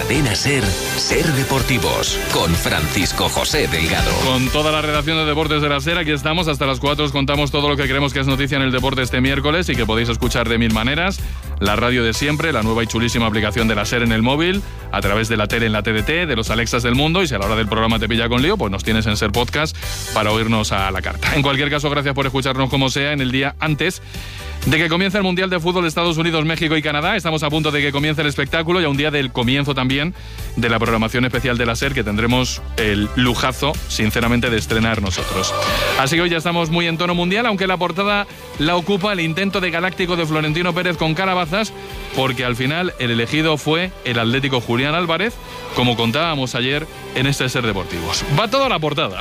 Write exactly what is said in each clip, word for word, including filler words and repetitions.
Cadena SER, SER Deportivos, con Francisco José Delgado. Con toda la redacción de Deportes de la SER, aquí estamos. Hasta las cuatro os contamos todo lo que creemos que es noticia en el deporte este miércoles y que podéis escuchar de mil maneras. La radio de siempre, la nueva y chulísima aplicación de la SER en el móvil, a través de la tele en la T D T, de los Alexas del mundo, y si a la hora del programa te pilla con lío, pues nos tienes en SER Podcast para oírnos a la carta. En cualquier caso, gracias por escucharnos como sea en el día antes de que comience el Mundial de Fútbol de Estados Unidos, México y Canadá. Estamos a punto de que comience el espectáculo y a un día del comienzo también de la programación especial de la SER, que tendremos el lujazo, sinceramente, de estrenar nosotros. Así que hoy ya estamos muy en tono mundial, aunque la portada la ocupa el intento de Galáctico de Florentino Pérez con calabazas, porque al final el elegido fue el atlético Julián Álvarez, como contábamos ayer en este SER Deportivos. Va todo a la portada.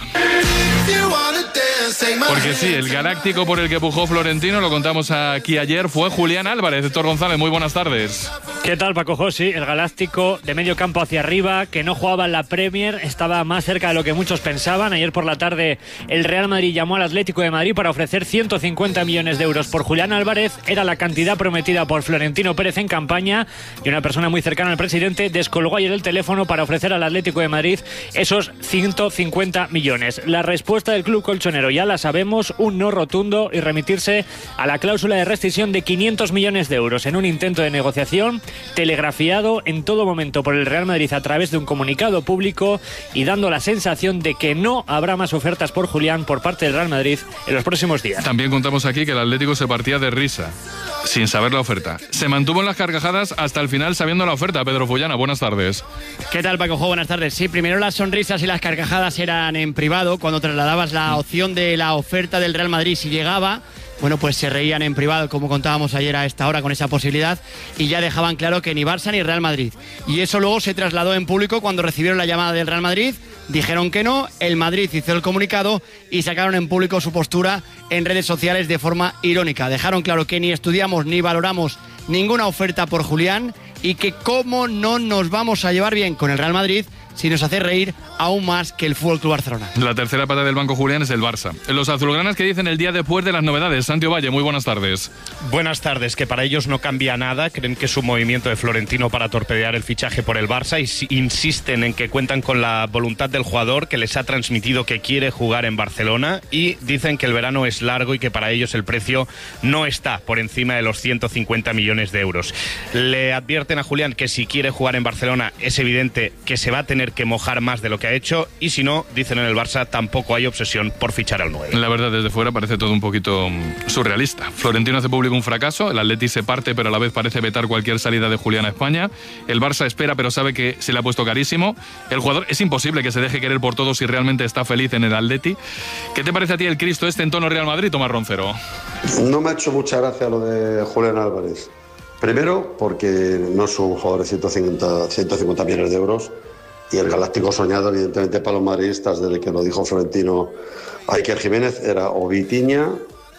Porque sí, el Galáctico por el que pujó Florentino, lo contamos aquí ayer, fue Julián Álvarez. Héctor González, muy buenas tardes. ¿Qué tal, Paco José? El Galáctico de medio campo hacia arriba, que no jugaba en la Premier, estaba más cerca de lo que muchos pensaban. Ayer por la tarde el Real Madrid llamó al Atlético de Madrid para ofrecer ciento cincuenta millones de euros por Julián Álvarez. Era la cantidad prometida por Florentino Pérez en campaña, y una persona muy cercana al presidente descolgó ayer el teléfono para ofrecer al Atlético de Madrid esos ciento cincuenta millones. La respuesta del club colchonero ya la sabemos, un no rotundo y remitirse a la cláusula de rescisión de quinientos millones de euros en un intento de negociación telegrafiado en todo momento por el Real Madrid a través de un comunicado público y dando la sensación de que no habrá más ofertas por Julián por parte del Real Madrid en los próximos días. También contamos aquí que el Atlético se partía de risa sin saber la oferta. Se mantuvo en las carcajadas hasta el final sabiendo la oferta. Pedro Fullana, buenas tardes. ¿Qué tal, Paco? Buenas tardes. Sí, primero las sonrisas y las carcajadas eran en privado, cuando trasladabas la opción de la oferta del Real Madrid si llegaba. Bueno, pues se reían en privado, como contábamos ayer a esta hora, con esa posibilidad, y ya dejaban claro que ni Barça ni Real Madrid. Y eso luego se trasladó en público cuando recibieron la llamada del Real Madrid, dijeron que no, el Madrid hizo el comunicado y sacaron en público su postura en redes sociales de forma irónica. Dejaron claro que ni estudiamos ni valoramos ninguna oferta por Julián y que cómo no nos vamos a llevar bien con el Real Madrid si nos hace reír aún más que el F C Barcelona. La tercera pata del banco, Julián, es el Barça. Los azulgranas que dicen el día después de las novedades. Santiago Valle, muy buenas tardes. Buenas tardes, que para ellos no cambia nada. Creen que es un movimiento de Florentino para torpedear el fichaje por el Barça y insisten en que cuentan con la voluntad del jugador, que les ha transmitido que quiere jugar en Barcelona, y dicen que el verano es largo y que para ellos el precio no está por encima de los ciento cincuenta millones de euros. Le advierten a Julián que si quiere jugar en Barcelona es evidente que se va a tener que mojar más de lo que ha hecho, y si no, dicen en el Barça, tampoco hay obsesión por fichar al nueve. La verdad, desde fuera parece todo un poquito surrealista. Florentino hace público un fracaso, el Atleti se parte pero a la vez parece vetar cualquier salida de Julián a España, el Barça espera pero sabe que se le ha puesto carísimo, el jugador es imposible que se deje querer por todos si realmente está feliz en el Atleti. ¿Qué te parece a ti el Cristo este en tono Real Madrid, Tomás Roncero? No me ha hecho mucha gracia lo de Julián Álvarez. Primero, porque no es un jugador de ciento cincuenta millones de euros. Y el Galáctico soñado, evidentemente, para los madridistas, desde que lo dijo Florentino a Iker Jiménez, era o Vitinha,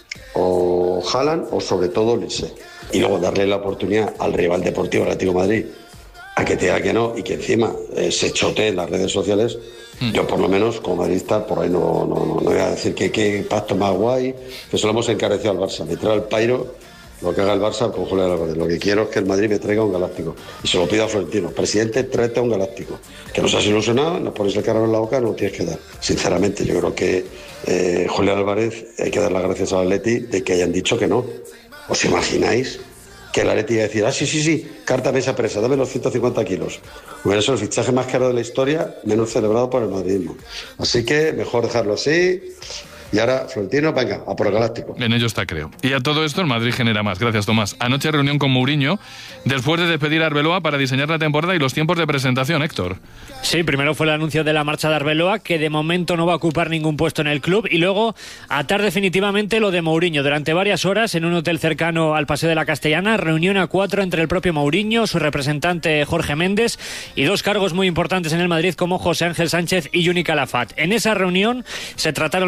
o Haaland, o sobre todo Lise. Y luego darle la oportunidad al rival deportivo Atlético de Madrid a que te diga que no y que encima eh, se chotee en las redes sociales. Mm. Yo, por lo menos, como madridista, por ahí no, no, no, no voy a decir que qué pacto más guay, que se lo hemos encarecido al Barça. Me trae el pairo lo que haga el Barça con Julián Álvarez. Lo que quiero es que el Madrid me traiga un Galáctico. Y se lo pido a Florentino. Presidente, tráete a un Galáctico. Que nos has ilusionado, nos pones el carro en la boca, no tienes que dar. Sinceramente, yo creo que eh, Julián Álvarez, hay que dar las gracias al Atleti de que hayan dicho que no. ¿Os imagináis que el Atleti iba a decir, ah, sí, sí, sí, carta mesa presa, dame los ciento cincuenta kilos? Hubiera sido el fichaje más caro de la historia, menos celebrado por el madridismo. Así que mejor dejarlo así. Y ahora, Florentino, venga, a por el Galáctico. En ello está, creo. Y a todo esto el Madrid genera más. Gracias, Tomás. Anoche reunión con Mourinho, después de despedir a Arbeloa para diseñar la temporada y los tiempos de presentación, Héctor. Sí, primero fue el anuncio de la marcha de Arbeloa, que de momento no va a ocupar ningún puesto en el club, y luego atar definitivamente lo de Mourinho. Durante varias horas, en un hotel cercano al Paseo de la Castellana, reunión a cuatro entre el propio Mourinho, su representante Jorge Méndez, y dos cargos muy importantes en el Madrid como José Ángel Sánchez y Juni Calafat. En esa reunión se trataron los primeros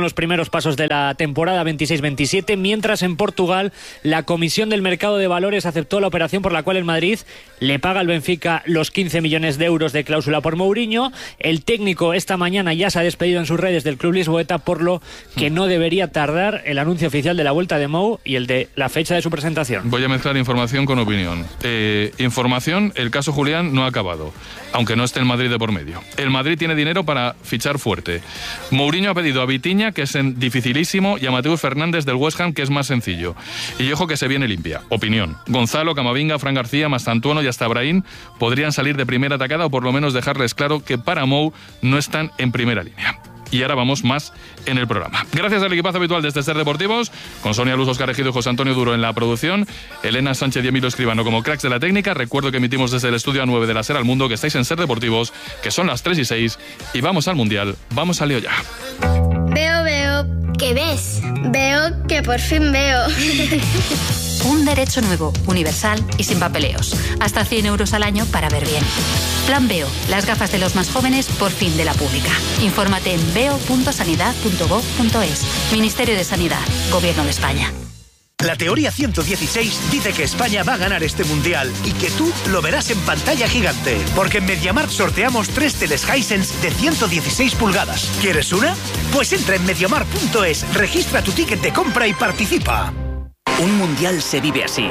primeros pasos de la temporada veintiséis veintisiete, mientras en Portugal la Comisión del Mercado de Valores aceptó la operación por la cual el Madrid le paga al Benfica los quince millones de euros de cláusula por Mourinho. El técnico esta mañana ya se ha despedido en sus redes del club lisboeta, por lo que no debería tardar el anuncio oficial de la vuelta de Mou y el de la fecha de su presentación. Voy a mezclar información con opinión. Eh, información, el caso Julián no ha acabado, aunque no esté el Madrid de por medio. El Madrid tiene dinero para fichar fuerte. Mourinho ha pedido a Vitinha, que es dificilísimo, y a Mateus Fernández del West Ham, que es más sencillo. Y ojo que se viene limpia. Opinión. Gonzalo, Camavinga, Fran García, Mastantuono y hasta Brahim podrían salir de primera atacada o por lo menos dejarles claro que para Mou no están en primera línea. Y ahora vamos más en el programa. Gracias al equipazo habitual de este Ser Deportivos, con Sonia Luz, Óscar Ejido y José Antonio Duro en la producción, Elena Sánchez y Emilio Escribano como cracks de la técnica. Recuerdo que emitimos desde el estudio A nueve de la Ser al Mundo, que estáis en Ser Deportivos, que son las tres y seis, y vamos al Mundial. Vamos al lío ya. Veo, veo. ¿Qué ves? Veo que por fin veo. Un derecho nuevo, universal y sin papeleos. Hasta cien euros al año para ver bien. Plan Veo, las gafas de los más jóvenes por fin de la pública. Infórmate en veo punto sanidad punto gob punto es. Ministerio de Sanidad, Gobierno de España. La teoría ciento dieciséis dice que España va a ganar este mundial y que tú lo verás en pantalla gigante. Porque en MediaMarkt sorteamos tres teles Hisense de ciento dieciséis pulgadas. ¿Quieres una? Pues entra en mediamarkt punto es, registra tu ticket de compra y participa. Un mundial se vive así.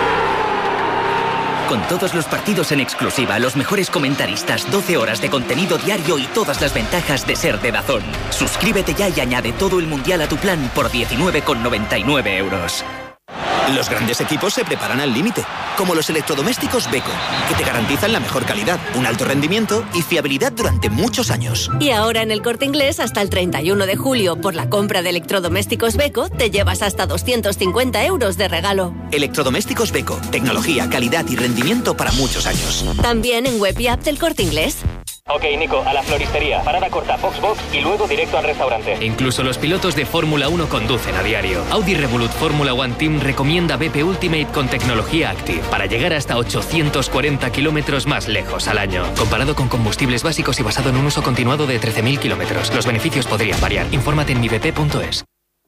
Con todos los partidos en exclusiva, los mejores comentaristas, doce horas de contenido diario y todas las ventajas de ser de DAZN. Suscríbete ya y añade todo el mundial a tu plan por diecinueve con noventa y nueve euros. Los grandes equipos se preparan al límite, como los electrodomésticos Beko, que te garantizan la mejor calidad, un alto rendimiento y fiabilidad durante muchos años. Y ahora en El Corte Inglés, hasta el treinta y uno de julio, por la compra de electrodomésticos Beko, te llevas hasta doscientos cincuenta euros de regalo. Electrodomésticos Beko, tecnología, calidad y rendimiento para muchos años. También en web y app del Corte Inglés. Ok, Nico, a la floristería, parada corta, Foxbox y luego directo al restaurante. Incluso los pilotos de Fórmula uno conducen a diario. Audi Revolut Fórmula One Team recomienda B P Ultimate con tecnología Active para llegar hasta ochocientos cuarenta kilómetros más lejos al año. Comparado con combustibles básicos y basado en un uso continuado de trece mil kilómetros. Los beneficios podrían variar. Infórmate en mi b p punto es.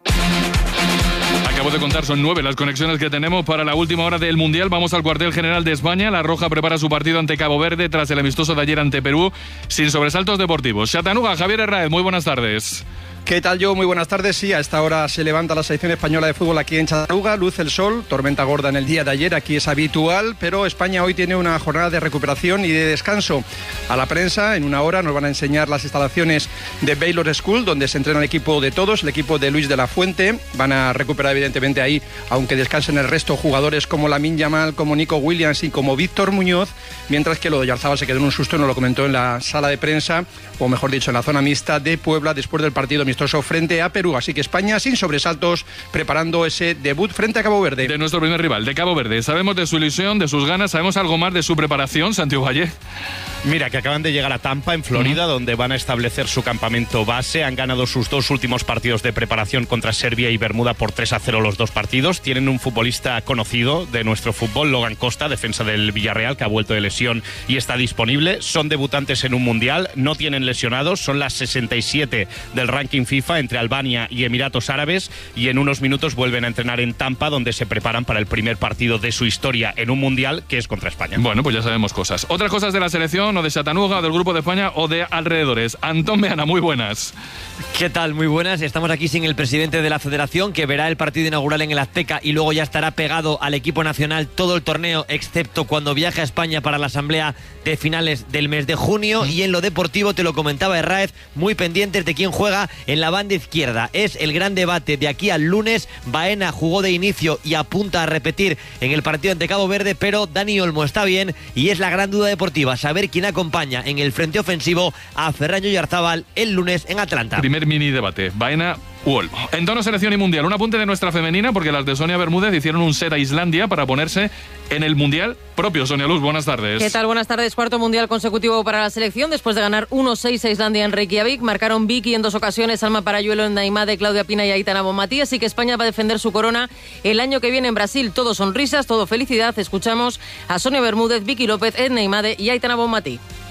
Acabo de contar, son nueve las conexiones que tenemos para la última hora del Mundial. Vamos al cuartel general de España. La Roja prepara su partido ante Cabo Verde tras el amistoso de ayer ante Perú, sin sobresaltos deportivos. Chattanooga, Javier Herráez, muy buenas tardes. ¿Qué tal, yo? Muy buenas tardes. Sí, a esta hora se levanta la selección española de fútbol aquí en Chattanooga. Luce el sol, tormenta gorda en el día de ayer, aquí es habitual, pero España hoy tiene una jornada de recuperación y de descanso. A la prensa, en una hora, nos van a enseñar las instalaciones de Baylor School, donde se entrena el equipo de todos, el equipo de Luis de la Fuente. Van a recuperar evidentemente ahí, aunque descansen el resto, jugadores como Lamine Yamal, como Nico Williams y como Víctor Muñoz, mientras que lo de Oyarzabal se quedó en un susto, nos lo comentó en la sala de prensa, o mejor dicho, en la zona mixta de Puebla, después del partido amistoso frente a Perú. Así que España sin sobresaltos, preparando ese debut frente a Cabo Verde. De nuestro primer rival, de Cabo Verde. Sabemos de su ilusión, de sus ganas, sabemos algo más de su preparación, Santiago Valle. Mira, que acaban de llegar a Tampa, en Florida, uh-huh. donde van a establecer su campamento base. Han ganado sus dos últimos partidos de preparación contra Serbia y Bermuda por tres a cero los dos partidos. Tienen un futbolista conocido de nuestro fútbol, Logan Costa, defensa del Villarreal, que ha vuelto de lesión y está disponible. Son debutantes en un mundial, no tienen lesionados, son las sesenta y siete del ranking FIFA entre Albania y Emiratos Árabes, y en unos minutos vuelven a entrenar en Tampa, donde se preparan para el primer partido de su historia en un mundial, que es contra España. Bueno, pues ya sabemos cosas. Otras cosas de la selección, o de Chattanooga, o del Grupo de España, o de alrededores. Antón Meana, muy buenas. ¿Qué tal? Muy buenas. Estamos aquí sin el presidente de la Federación, que verá el partido inaugural en el Azteca y luego ya estará pegado al equipo nacional todo el torneo, excepto cuando viaje a España para la asamblea de finales del mes de junio. Y en lo deportivo, te lo comentaba Herráez, muy pendientes de quién juega en la banda izquierda. Es el gran debate de aquí al lunes. Baena jugó de inicio y apunta a repetir en el partido ante Cabo Verde, pero Dani Olmo está bien y es la gran duda deportiva, saber quién acompaña en el frente ofensivo a Ferran Oyarzabal el lunes en Atlanta. Primer mini debate, Baena u Olmo. En tono selección y mundial, un apunte de nuestra femenina, porque las de Sonia Bermúdez hicieron un set a Islandia para ponerse en el mundial propio. Sonia Luz, buenas tardes. ¿Qué tal? Buenas tardes. Cuarto mundial consecutivo para la selección después de ganar uno seis a Islandia en Reykjavik. Marcaron Vicky en dos ocasiones, Alma Parayuelo en Naimade, Claudia Pina y Aitana Bonmatí. Así que España va a defender su corona el año que viene en Brasil. Todo sonrisas, todo felicidad. Escuchamos a Sonia Bermúdez, Vicky López, Ed Naimade y Aitana Bonmatí.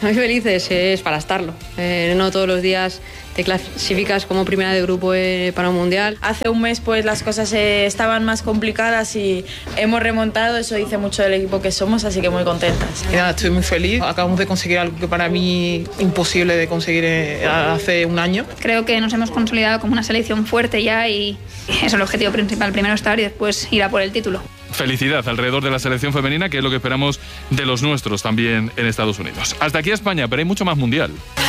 Muy felices, es para estarlo. Eh, no todos los días te clasificas como primera de grupo eh, para un mundial. Hace un mes pues las cosas eh, estaban más complicadas y hemos remontado, eso dice mucho del equipo que somos, así que muy contentas. Y nada, estoy muy feliz, acabamos de conseguir algo que para mí imposible de conseguir eh, hace un año. Creo que nos hemos consolidado como una selección fuerte ya y eso es el objetivo principal, primero estar y después ir a por el título. Felicidad alrededor de la selección femenina, que es lo que esperamos de los nuestros también en Estados Unidos. Hasta aquí España, pero hay mucho más mundial.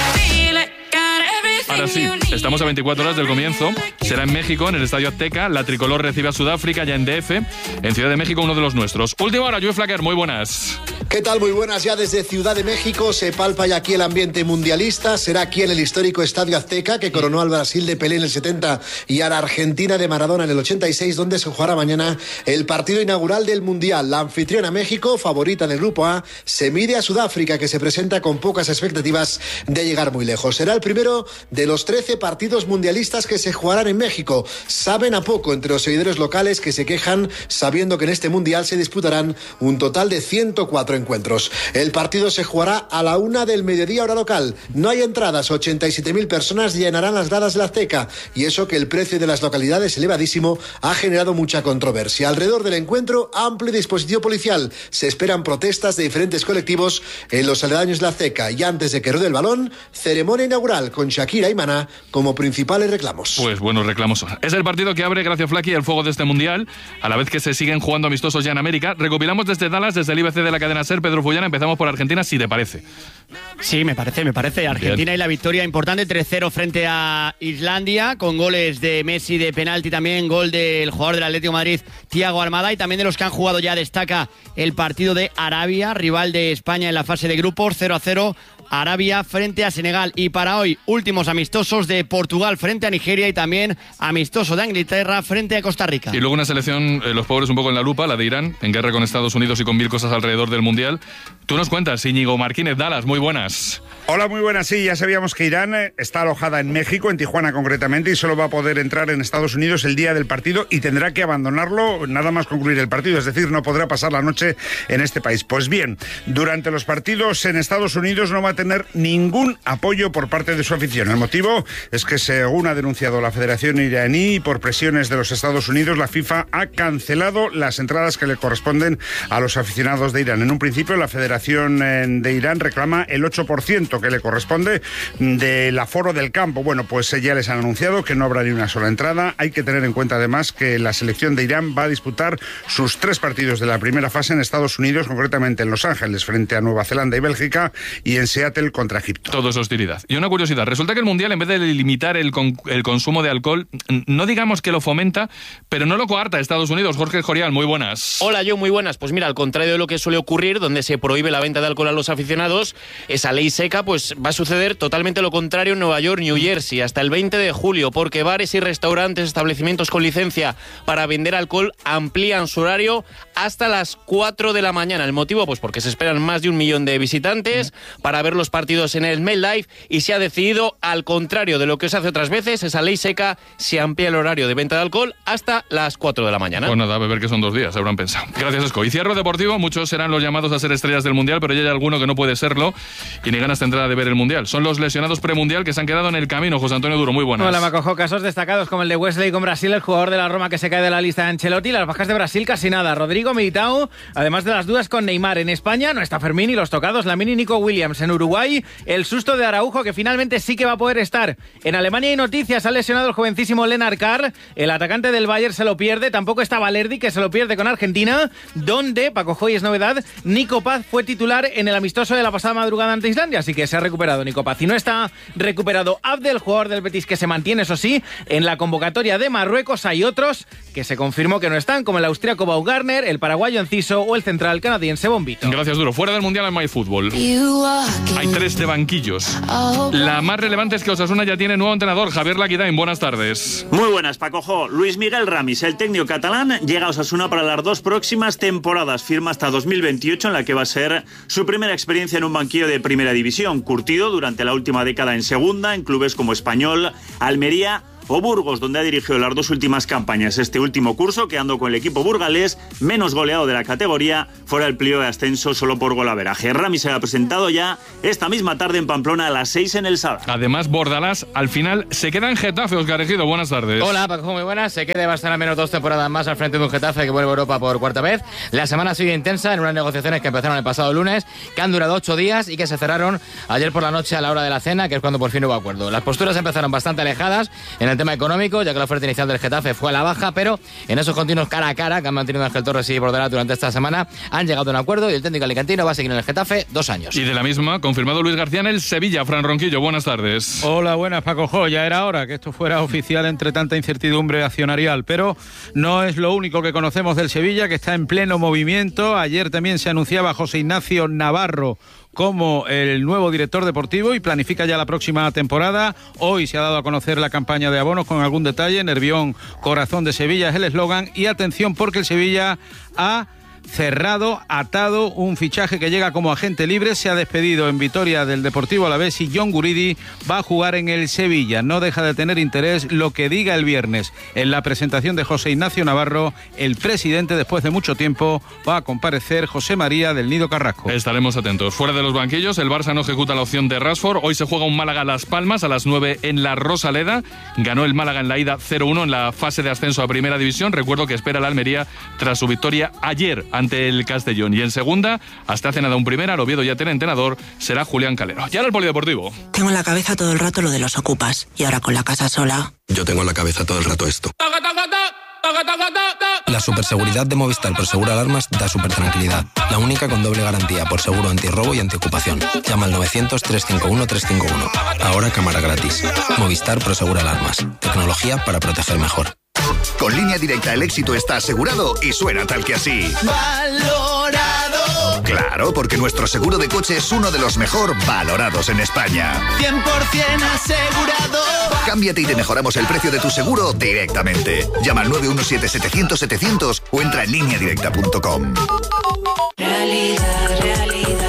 Ahora sí, estamos a veinticuatro horas del comienzo. Será en México, en el Estadio Azteca. La tricolor recibe a Sudáfrica ya en D F. En Ciudad de México, uno de los nuestros. Última hora, Joe Flacker, muy buenas. ¿Qué tal? Muy buenas. Ya desde Ciudad de México se palpa ya aquí el ambiente mundialista. Será aquí en el histórico Estadio Azteca, que coronó al Brasil de Pelé en el setenta y a la Argentina de Maradona en el ochenta y seis, donde se jugará mañana el partido inaugural del Mundial. La anfitriona México, favorita del Grupo A, se mide a Sudáfrica, que se presenta con pocas expectativas de llegar muy lejos. Será el primero de los trece partidos mundialistas que se jugarán en México. Saben a poco entre los seguidores locales, que se quejan sabiendo que en este Mundial se disputarán un total de ciento cuatro encuentros. El partido se jugará a la una del mediodía hora local. No hay entradas, ochenta y siete mil personas llenarán las gradas de la Azteca, y eso que el precio de las localidades elevadísimo ha generado mucha controversia. Alrededor del encuentro, amplio dispositivo policial. Se esperan protestas de diferentes colectivos en los aledaños de la Azteca, y antes de que ruede el balón, ceremonia inaugural con Shakira y Maná como principales reclamos. Pues buenos reclamos son. Es el partido que abre, gracias Flaky, el fuego de este Mundial, a la vez que se siguen jugando amistosos ya en América. Recopilamos desde Dallas, desde el I B C de la cadena SER. Pedro Fullana, empezamos por Argentina, si te parece. Sí, me parece, me parece. Argentina Bien. Y la victoria importante, tres cero frente a Islandia, con goles de Messi de penalti, también gol del jugador del Atlético de Madrid, Thiago Almada, y también de los que han jugado ya destaca el partido de Arabia, rival de España en la fase de grupos, cero a cero. Arabia frente a Senegal. Y para hoy, últimos amistosos de Portugal frente a Nigeria y también amistoso de Inglaterra frente a Costa Rica. Y luego una selección, eh, los pobres un poco en la lupa, la de Irán, en guerra con Estados Unidos y con mil cosas alrededor del Mundial. Tú nos cuentas, Íñigo Martínez, Dallas, muy buenas. Hola, muy buenas. Sí, ya sabíamos que Irán está alojada en México, en Tijuana concretamente, y solo va a poder entrar en Estados Unidos el día del partido y tendrá que abandonarlo nada más concluir el partido, es decir, no podrá pasar la noche en este país. Pues bien, durante los partidos en Estados Unidos no va a tener ningún apoyo por parte de su afición. El motivo es que, según ha denunciado la Federación iraní, por presiones de los Estados Unidos, la FIFA ha cancelado las entradas que le corresponden a los aficionados de Irán. En un principio, la Federación de Irán reclama el ocho por ciento que le corresponde del aforo del campo. Bueno, pues ya les han anunciado que no habrá ni una sola entrada. Hay que tener en cuenta además que la selección de Irán va a disputar sus tres partidos de la primera fase en Estados Unidos, concretamente en Los Ángeles frente a Nueva Zelanda y Bélgica, y en Seattle contra Egipto. Todo es hostilidad. Y una curiosidad, resulta que el Mundial, en vez de limitar el, con, el consumo de alcohol, no digamos que lo fomenta, pero no lo coarta Estados Unidos. Jorge Jorial, muy buenas. Hola, yo muy buenas. Pues mira, al contrario de lo que suele ocurrir, donde se prohíbe la venta de alcohol a los aficionados, esa ley seca, pues va a suceder totalmente lo contrario en Nueva York, New Jersey, hasta el veinte de julio, porque bares y restaurantes, establecimientos con licencia para vender alcohol amplían su horario hasta las cuatro de la mañana. El motivo, pues porque se esperan más de un millón de visitantes para ver los partidos en el MetLife, y se ha decidido, al contrario de lo que se hace otras veces, esa ley seca, se amplía el horario de venta de alcohol hasta las cuatro de la mañana. Pues nada, a beber que son dos días, habrán pensado. Gracias, Esco. Y cierro deportivo, muchos serán los llamados a ser estrellas del Mundial, pero ya hay alguno que no puede serlo y ni ganas tendrá de ver el Mundial. Son los lesionados premundial que se han quedado en el camino. José Antonio Duro, muy buenas. Hola, Macojo. Casos destacados como el de Wesley con Brasil, el jugador de la Roma que se cae de la lista de Ancelotti. Las bajas de Brasil casi nada. Rodrigo Militao, además de las dudas con Neymar. En España no está Fermín y los tocados, Lamine y Nico Williams. En Uruguay, el susto de Araujo, que finalmente sí que va a poder estar. En Alemania hay noticias, ha lesionado el jovencísimo Lennart Carr, el atacante del Bayern se lo pierde. Tampoco está Valerdi, que se lo pierde con Argentina, donde, Paco Joy es novedad, Nico Paz fue titular en el amistoso de la pasada madrugada ante Islandia, así que se ha recuperado Nico Paz. Y no está recuperado Abdel, jugador del Betis, que se mantiene, eso sí, en la convocatoria de Marruecos. Hay otros que se confirmó que no están, como el austríaco Baumgartner, el paraguayo Enciso o el central canadiense Bombito. Gracias, Duro. Fuera del Mundial en MyFútbol hay tres de banquillos. La más relevante es que Osasuna ya tiene nuevo entrenador, Javier Laquidain. Buenas tardes. Muy buenas, Pacojo. Luis Miguel Ramis, el técnico catalán, llega a Osasuna para las dos próximas temporadas. Firma hasta dos mil veintiocho, en la que va a ser su primera experiencia en un banquillo de primera división. Curtido durante la última década en segunda, en clubes como Español, Almería o Burgos, donde ha dirigido las dos últimas campañas este último curso, quedando con el equipo burgalés menos goleado de la categoría, fuera el pliego de ascenso solo por golaveraje. Rami se ha presentado ya esta misma tarde en Pamplona a las seis en el Sada. Además, Bordalás al final se queda en Getafe. Óscar Ejido, buenas tardes. Hola, Paco, muy buenas. Se queda y va a estar al menos dos temporadas más al frente de un Getafe que vuelve a Europa por cuarta vez. La semana ha sido intensa en unas negociaciones que empezaron el pasado lunes, que han durado ocho días y que se cerraron ayer por la noche a la hora de la cena, que es cuando por fin hubo acuerdo. Las posturas empezaron bastante alejadas en el tema económico, ya que la oferta inicial del Getafe fue a la baja, pero en esos continuos cara a cara que han mantenido Ángel Torres y Bordalás durante esta semana, han llegado a un acuerdo y el técnico alicantino va a seguir en el Getafe dos años. Y de la misma, confirmado Luis García en el Sevilla. Fran Ronquillo, buenas tardes. Hola, buenas, Paco Jo. Ya era hora que esto fuera oficial entre tanta incertidumbre accionarial, pero no es lo único que conocemos del Sevilla, que está en pleno movimiento. Ayer también se anunciaba a José Ignacio Navarro como el nuevo director deportivo y planifica ya la próxima temporada. Hoy se ha dado a conocer la campaña de abonos con algún detalle. Nervión, corazón de Sevilla es el eslogan. Y atención, porque el Sevilla ha cerrado, atado un fichaje que llega como agente libre. Se ha despedido en Vitoria del Deportivo Alavés y John Guridi va a jugar en el Sevilla. No deja de tener interés lo que diga el viernes en la presentación de José Ignacio Navarro. El presidente, después de mucho tiempo, va a comparecer José María del Nido Carrasco. Estaremos atentos. Fuera de los banquillos, el Barça no ejecuta la opción de Rashford. Hoy se juega un Málaga-Las Palmas a las nueve en la Rosaleda. Ganó el Málaga en la ida cero uno en la fase de ascenso a Primera División. Recuerdo que espera la Almería tras su victoria ayer ante el Castellón. Y en segunda, hasta hace nada un primera, el Oviedo ya tiene entrenador, será Julián Calero. Y ahora el polideportivo. Tengo en la cabeza todo el rato lo de los ocupas. Y ahora con la casa sola... Yo tengo en la cabeza todo el rato esto. La superseguridad de Movistar Prosegur Alarmas da super tranquilidad. La única con doble garantía por seguro antirrobo y antiocupación. Llama al novecientos, trescientos cincuenta y uno, trescientos cincuenta y uno. Ahora cámara gratis. Movistar Prosegur Alarmas. Tecnología para proteger mejor. Con Línea Directa el éxito está asegurado y suena tal que así. Valorado. Claro, porque nuestro seguro de coche es uno de los mejor valorados en España. cien por ciento asegurado. Cámbiate y te mejoramos el precio de tu seguro directamente. Llama al nueve uno siete, setecientos, setecientos o entra en línea directa punto com. Realidad, realidad.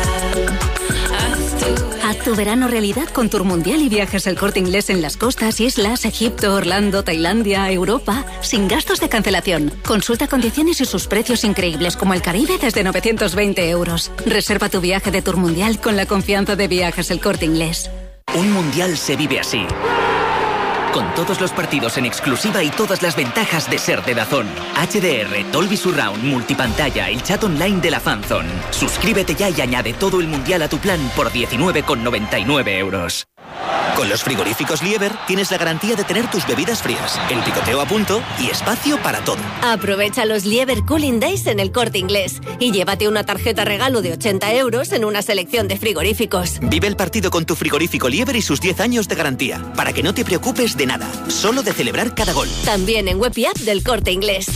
Haz tu verano realidad con Tour Mundial y Viajes El Corte Inglés en las costas, islas, Egipto, Orlando, Tailandia, Europa, sin gastos de cancelación. Consulta condiciones y sus precios increíbles como el Caribe desde novecientos veinte euros. Reserva tu viaje de Tour Mundial con la confianza de Viajes El Corte Inglés. Un mundial se vive así. Con todos los partidos en exclusiva y todas las ventajas de ser de DAZN. H D R, Dolby Surround, multipantalla, el chat online de la Fanzone. Suscríbete ya y añade todo el mundial a tu plan por diecinueve con noventa y nueve euros. Con los frigoríficos Lieber tienes la garantía de tener tus bebidas frías, el picoteo a punto y espacio para todo. Aprovecha los Lieber Cooling Days en El Corte Inglés y llévate una tarjeta regalo de ochenta euros en una selección de frigoríficos. Vive el partido con tu frigorífico Lieber y sus diez años de garantía, para que no te preocupes de nada, solo de celebrar cada gol. También en web y app del Corte Inglés.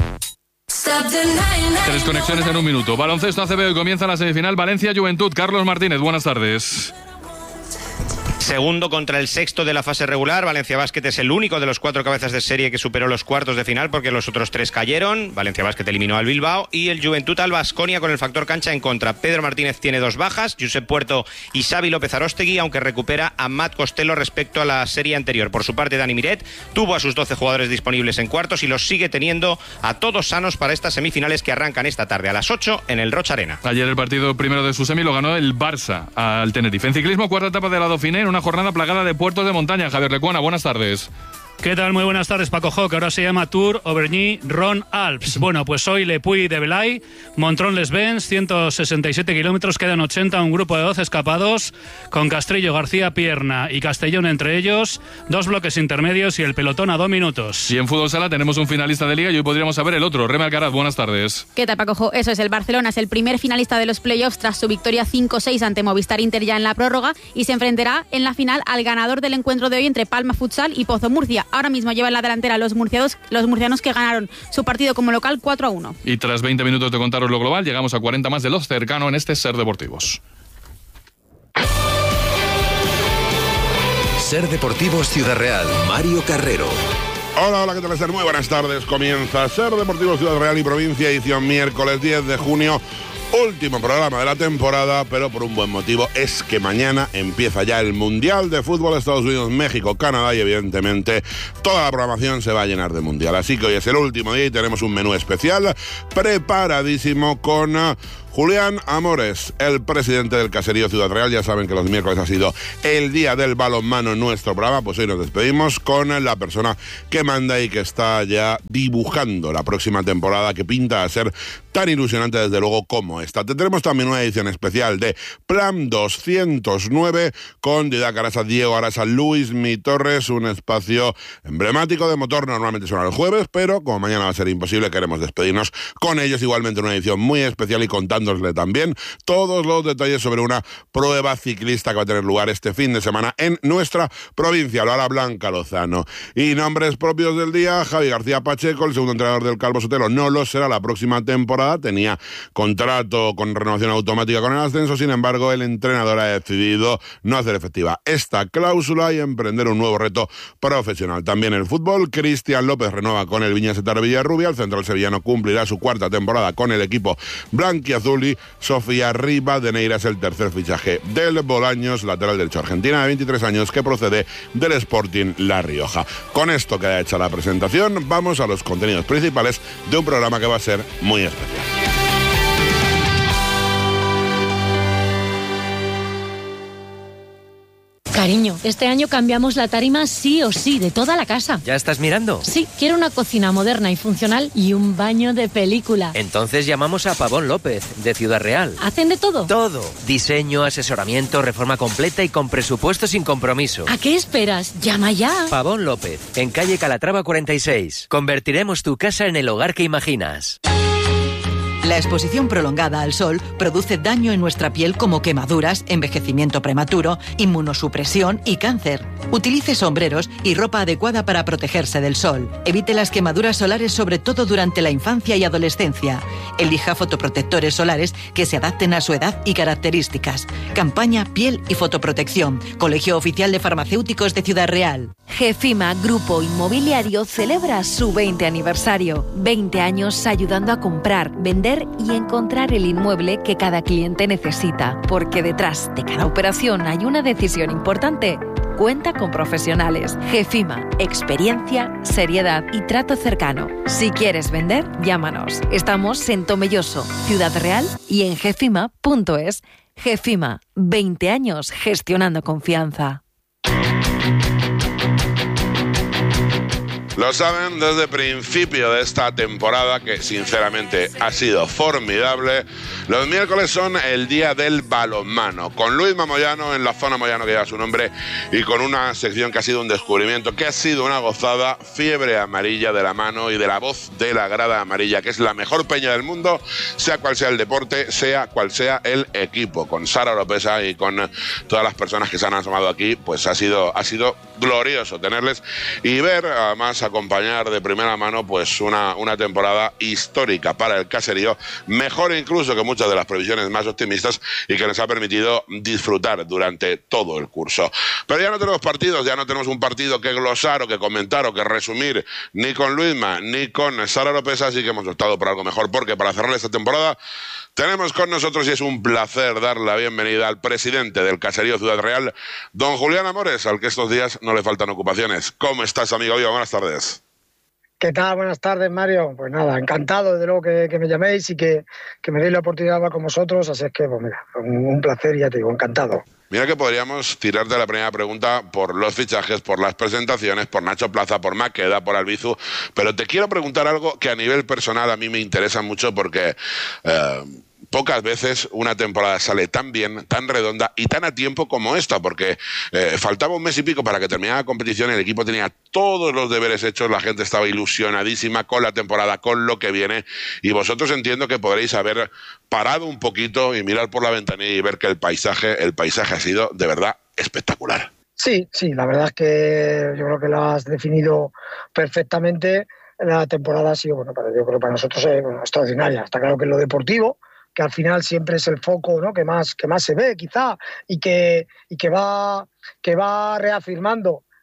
Tres conexiones en un minuto. Baloncesto A C B, hoy comienza la semifinal Valencia-Juventud. Carlos Martínez, buenas tardes. Segundo contra el sexto de la fase regular. Valencia Basket es el único de los cuatro cabezas de serie que superó los cuartos de final porque los otros tres cayeron. Valencia Basket eliminó al Bilbao y el Juventud al Baskonia con el factor cancha en contra. Pedro Martínez tiene dos bajas, Josep Puerto y Xavi López Arostegui, aunque recupera a Matt Costello respecto a la serie anterior. Por su parte, Dani Miret tuvo a sus doce jugadores disponibles en cuartos y los sigue teniendo a todos sanos para estas semifinales que arrancan esta tarde a las ocho en el Roch Arena. Ayer el partido primero de su semi lo ganó el Barça al Tenerife. En ciclismo, cuarta etapa de la Dauphiné en una jornada plagada de puertos de montaña. Javier Lecuona, buenas tardes. ¿Qué tal? Muy buenas tardes, Paco Jo, que ahora se llama Tour Auvergne-Rhône-Alpes. Bueno, pues hoy Le Puy de Belay, Montrón-les-Bains, ciento sesenta y siete kilómetros, quedan ochenta, un grupo de doce escapados, con Castrillo, García Pierna y Castellón entre ellos, dos bloques intermedios y el pelotón a dos minutos. Y en fútbol sala tenemos un finalista de liga y hoy podríamos saber el otro. Reme Alcaraz, buenas tardes. ¿Qué tal, Paco Jo? Eso es, el Barcelona es el primer finalista de los playoffs tras su victoria cinco seis ante Movistar Inter ya en la prórroga y se enfrentará en la final al ganador del encuentro de hoy entre Palma Futsal y Pozo Murcia. Ahora mismo lleva en la delantera los murcianos, los murcianos que ganaron su partido como local cuatro a uno. Y tras veinte minutos de contaros lo global, llegamos a cuarenta más de lo cercano en este Ser Deportivos. Ser Deportivos Ciudad Real, Mario Carrero. Hola, hola, ¿qué tal? Muy buenas tardes. Comienza Ser Deportivos Ciudad Real y Provincia, edición miércoles diez de junio. Último programa de la temporada, pero por un buen motivo, es que mañana empieza ya el Mundial de Fútbol de Estados Unidos, México, Canadá y evidentemente toda la programación se va a llenar de Mundial. Así que hoy es el último día y tenemos un menú especial preparadísimo con uh, Julián Amores, el presidente del Caserío Ciudad Real. Ya saben que los miércoles ha sido el día del balonmano en nuestro programa, pues hoy nos despedimos con la persona que manda y que está ya dibujando la próxima temporada, que pinta a ser tan ilusionante desde luego como esta. Tendremos también una edición especial de Plan doscientos nueve con Didac Arasa, Diego Arasa, Luis Mi Torres, un espacio emblemático de motor. Normalmente son el jueves, pero como mañana va a ser imposible, queremos despedirnos con ellos. Igualmente una edición muy especial y contándosle también todos los detalles sobre una prueba ciclista que va a tener lugar este fin de semana en nuestra provincia, lo hará Blanca Lozano. Y nombres propios del día: Javi García Pacheco, el segundo entrenador del Calvo Sotelo, no lo será la próxima temporada, tenía contrato con renovación automática con el ascenso, sin embargo el entrenador ha decidido no hacer efectiva esta cláusula y emprender un nuevo reto profesional. También el fútbol: Cristian López renueva con el Viña Setar Villarrubia, el central sevillano cumplirá su cuarta temporada con el equipo blanquiazul y Sofía Rivadeneira es el tercer fichaje del Bolaños, lateral derecho argentina de veintitrés años que procede del Sporting La Rioja. Con esto queda hecha la presentación, vamos a los contenidos principales de un programa que va a ser muy especial. Cariño, este año cambiamos la tarima sí o sí, de toda la casa. ¿Ya estás mirando? Sí, quiero una cocina moderna y funcional y un baño de película. Entonces llamamos a Pavón López, de Ciudad Real. ¿Hacen de todo? Todo. Diseño, asesoramiento, reforma completa y con presupuesto sin compromiso. ¿A qué esperas? ¡Llama ya! Pavón López, en calle Calatrava cuarenta y seis. Convertiremos tu casa en el hogar que imaginas. La exposición prolongada al sol produce daño en nuestra piel como quemaduras, envejecimiento prematuro, inmunosupresión y cáncer. Utilice sombreros y ropa adecuada para protegerse del sol. Evite las quemaduras solares, sobre todo durante la infancia y adolescencia. Elija fotoprotectores solares que se adapten a su edad y características. Campaña Piel y Fotoprotección. Colegio Oficial de Farmacéuticos de Ciudad Real. GEFIMA Grupo Inmobiliario celebra su veinte aniversario. veinte años ayudando a comprar, vender y encontrar el inmueble que cada cliente necesita. Porque detrás de cada operación hay una decisión importante. Cuenta con profesionales. GEFIMA, experiencia, seriedad y trato cercano. Si quieres vender, llámanos. Estamos en Tomelloso, Ciudad Real y en gefima punto es. GEFIMA, veinte años gestionando confianza. Lo saben desde el principio de esta temporada, que sinceramente ha sido formidable. Los miércoles son el día del balonmano, con Luis Moyano en la zona Moyano, que lleva su nombre, y con una sección que ha sido un descubrimiento, que ha sido una gozada: Fiebre Amarilla, de la mano y de la voz de la grada amarilla, que es la mejor peña del mundo, sea cual sea el deporte, sea cual sea el equipo. Con Sara Oropesa y con todas las personas que se han asomado aquí, pues ha sido, ha sido glorioso tenerles y ver, además, acompañar de primera mano pues una, una temporada histórica para el Caserío, mejor incluso que muchas de las previsiones más optimistas, y que nos ha permitido disfrutar durante todo el curso. Pero ya no tenemos partidos, ya no tenemos un partido que glosar o que comentar o que resumir, ni con Luisma ni con Sara Oropesa, así que hemos optado por algo mejor, porque para cerrar esta temporada tenemos con nosotros, y es un placer dar la bienvenida al presidente del Caserío Ciudad Real, don Julián Amores, al que estos días no le faltan ocupaciones. ¿Cómo estás, amigo mío? Buenas tardes. ¿Qué tal? Buenas tardes, Mario. Pues nada, encantado desde luego que, que me llaméis y que, que me deis la oportunidad de hablar con vosotros, así es que, pues mira, un, un placer, ya te digo, encantado. Mira que podríamos tirarte la primera pregunta por los fichajes, por las presentaciones, por Nacho Plaza, por Maqueda, por Albizu, pero te quiero preguntar algo que a nivel personal a mí me interesa mucho, porque Eh, pocas veces una temporada sale tan bien, tan redonda y tan a tiempo como esta, porque eh, faltaba un mes y pico para que terminara la competición, el equipo tenía todos los deberes hechos, la gente estaba ilusionadísima con la temporada, con lo que viene, y vosotros entiendo que podréis haber parado un poquito y mirar por la ventanilla y ver que el paisaje, el paisaje ha sido de verdad espectacular. Sí, sí, la verdad es que yo creo que lo has definido perfectamente. La temporada ha sido, bueno, para, yo creo que para nosotros es bueno, extraordinaria. Está claro que en lo deportivo, que al final siempre es el foco, ¿no?, que más que más se ve quizá, y que y que va que va reafirmando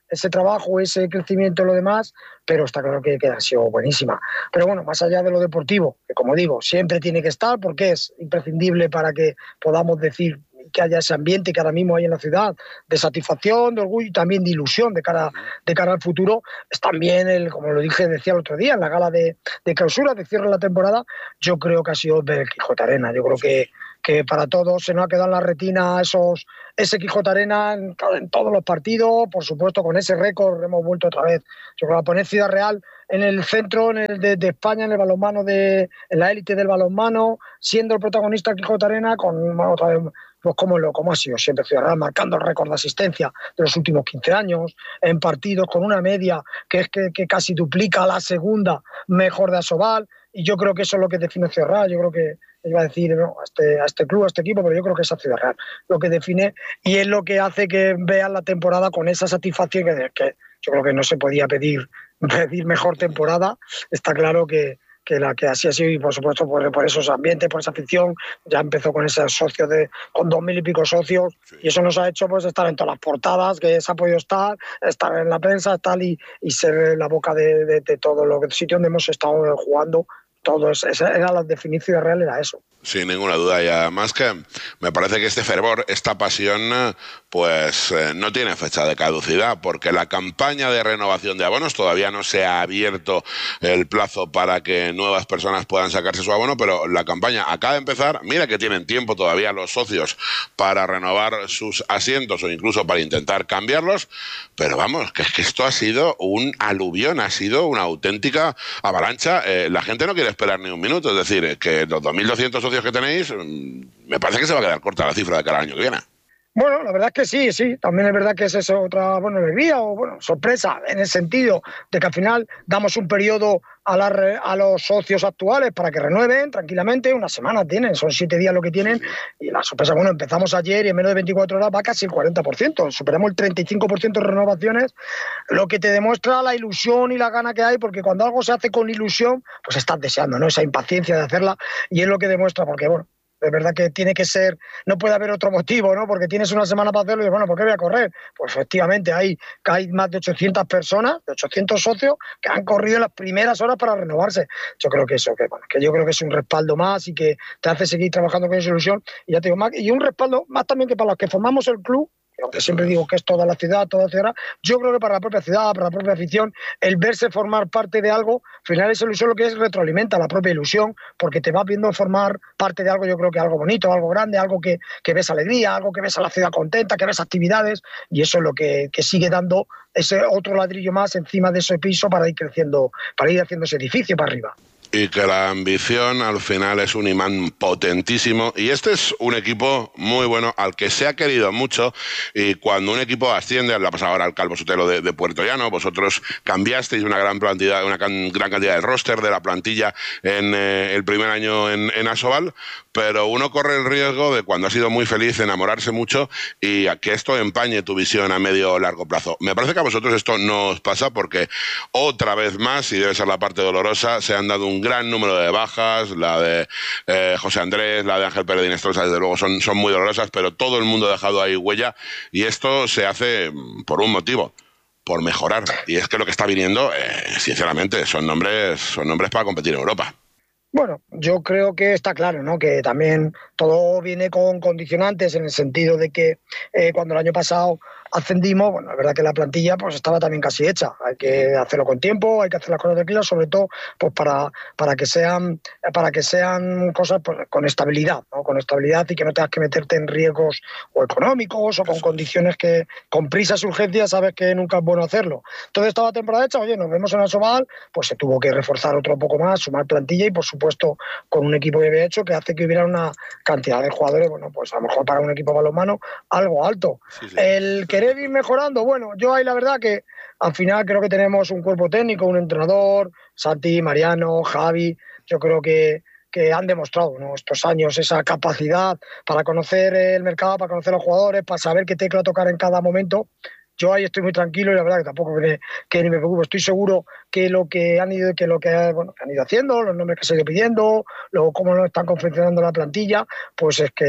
ese trabajo, ese crecimiento y lo demás, pero está claro que, que ha sido buenísima. Pero bueno, más allá de lo deportivo, que como digo, siempre tiene que estar porque es imprescindible para que podamos decir que haya ese ambiente que ahora mismo hay en la ciudad, de satisfacción, de orgullo y también de ilusión de cara, de cara al futuro. Es también, el, como lo dije, decía el otro día, en la gala de, de clausura, de cierre de la temporada, yo creo que ha sido el Quijote Arena. Yo creo que, que para todos se nos ha quedado en la retina esos, ese Quijote Arena en, en todos los partidos, por supuesto con ese récord hemos vuelto otra vez. Yo creo que poner Ciudad Real en el centro en el de, de España, en el balonmano, de, en la élite del balonmano, siendo el protagonista del Quijote Arena, con bueno, otra vez, pues como, lo, como ha sido siempre Ciudad Real, marcando el récord de asistencia de los últimos quince años, en partidos con una media que es que, que casi duplica la segunda mejor de Asobal, y yo creo que eso es lo que define Ciudad Real. Yo creo que iba a decir no, a, este, a este club, a este equipo, pero yo creo que es a Ciudad Real lo que define y es lo que hace que vean la temporada con esa satisfacción que, que yo creo que no se podía pedir, pedir mejor temporada. Está claro que, que la que así ha sido, y por supuesto por, por esos ambientes, por esa afición. Ya empezó con esos socios de con dos mil y pico socios, sí. Y eso nos ha hecho pues estar en todas las portadas que se ha podido estar, estar en la prensa, tal, y, y ser la boca de, de, de todo lo que sitio donde hemos estado jugando. Todo eso, esa era la definición real, era eso. Sin ninguna duda, y además que me parece que este fervor, esta pasión, pues eh, no tiene fecha de caducidad, porque la campaña de renovación de abonos todavía no se ha abierto el plazo para que nuevas personas puedan sacarse su abono, pero la campaña acaba de empezar. Mira que tienen tiempo todavía los socios para renovar sus asientos o incluso para intentar cambiarlos, pero vamos, que es que esto ha sido un aluvión, ha sido una auténtica avalancha. Eh, la gente no quiere esperar ni un minuto, es decir, que los dos mil doscientos socios que tenéis, me parece que se va a quedar corta la cifra de cada año que viene. Bueno, la verdad es que sí, sí. También es verdad que es eso otra buena alegría o bueno, sorpresa, en el sentido de que al final damos un periodo a, la, a los socios actuales para que renueven tranquilamente. Una semana tienen, son siete días lo que tienen. Y la sorpresa, bueno, empezamos ayer y en menos de veinticuatro horas va casi el cuarenta por ciento. Superamos el treinta y cinco por ciento de renovaciones, lo que te demuestra la ilusión y la gana que hay, porque cuando algo se hace con ilusión, pues estás deseando, ¿no? Esa impaciencia de hacerla, y es lo que demuestra, porque bueno, de verdad que tiene que ser, no puede haber otro motivo, ¿no? Porque tienes una semana para hacerlo y bueno, ¿por qué voy a correr? Pues efectivamente hay, hay más de ochocientas personas, de ochocientos socios que han corrido en las primeras horas para renovarse. Yo creo que eso, que, bueno, que yo creo que es un respaldo más y que te hace seguir trabajando con esa ilusión. Y ya te digo, más, y un respaldo más también que para los que formamos el club, aunque siempre digo que es toda la ciudad, toda la ciudad, yo creo que para la propia ciudad, para la propia afición, el verse formar parte de algo, al final esa ilusión lo que es retroalimenta la propia ilusión, porque te vas viendo formar parte de algo, yo creo que algo bonito, algo grande, algo que, que ves alegría, algo que ves a la ciudad contenta, que ves actividades, y eso es lo que, que sigue dando ese otro ladrillo más encima de ese piso para ir creciendo, para ir haciendo ese edificio para arriba. Y que la ambición al final es un imán potentísimo, y este es un equipo muy bueno al que se ha querido mucho. Y cuando un equipo asciende, le ha pasado ahora al Calvo Sotelo de, de Puerto Llano, vosotros cambiasteis una gran cantidad, una can, gran cantidad de roster de la plantilla en eh, el primer año en, en Asobal, pero uno corre el riesgo de, cuando ha sido muy feliz, enamorarse mucho y a que esto empañe tu visión a medio o largo plazo. Me parece que a vosotros esto no os pasa, porque otra vez más, y debe ser la parte dolorosa, se han dado un gran número de bajas, la de eh, José Andrés, la de Ángel Pérez de Inestrosa, desde luego son, son muy dolorosas, pero todo el mundo ha dejado ahí huella, y esto se hace por un motivo, por mejorar. Y es que lo que está viniendo, eh, sinceramente, son nombres, son nombres para competir en Europa. Bueno, yo creo que está claro, ¿no? Que también todo viene con condicionantes, en el sentido de que eh, cuando el año pasado ascendimos, bueno, es verdad que la plantilla pues estaba también casi hecha. Hay que hacerlo con tiempo, hay que hacer las cosas tranquilas, sobre todo pues para, para que sean para que sean cosas pues, con estabilidad, ¿no? Con estabilidad, y que no tengas que meterte en riesgos o económicos o con condiciones que con prisas y urgencias sabes que nunca es bueno hacerlo. Entonces estaba temporada hecha, oye, nos vemos en Asobal, pues se tuvo que reforzar otro poco más, sumar plantilla, y por supuesto con un equipo que había hecho, que hace que hubiera una cantidad de jugadores, bueno, pues a lo mejor para un equipo balonmano algo alto. Sí, sí. El querer ir mejorando, bueno, yo ahí la verdad que al final creo que tenemos un cuerpo técnico, un entrenador, Santi, Mariano, Javi, yo creo que que han demostrado, ¿no?, estos años esa capacidad para conocer el mercado, para conocer a los jugadores, para saber qué tecla tocar en cada momento. Yo ahí estoy muy tranquilo, y la verdad que tampoco que, que ni me preocupo. Estoy seguro que lo que han ido, que lo que, bueno, que han ido haciendo, los nombres que se han ido pidiendo, luego cómo lo están confeccionando la plantilla, pues es que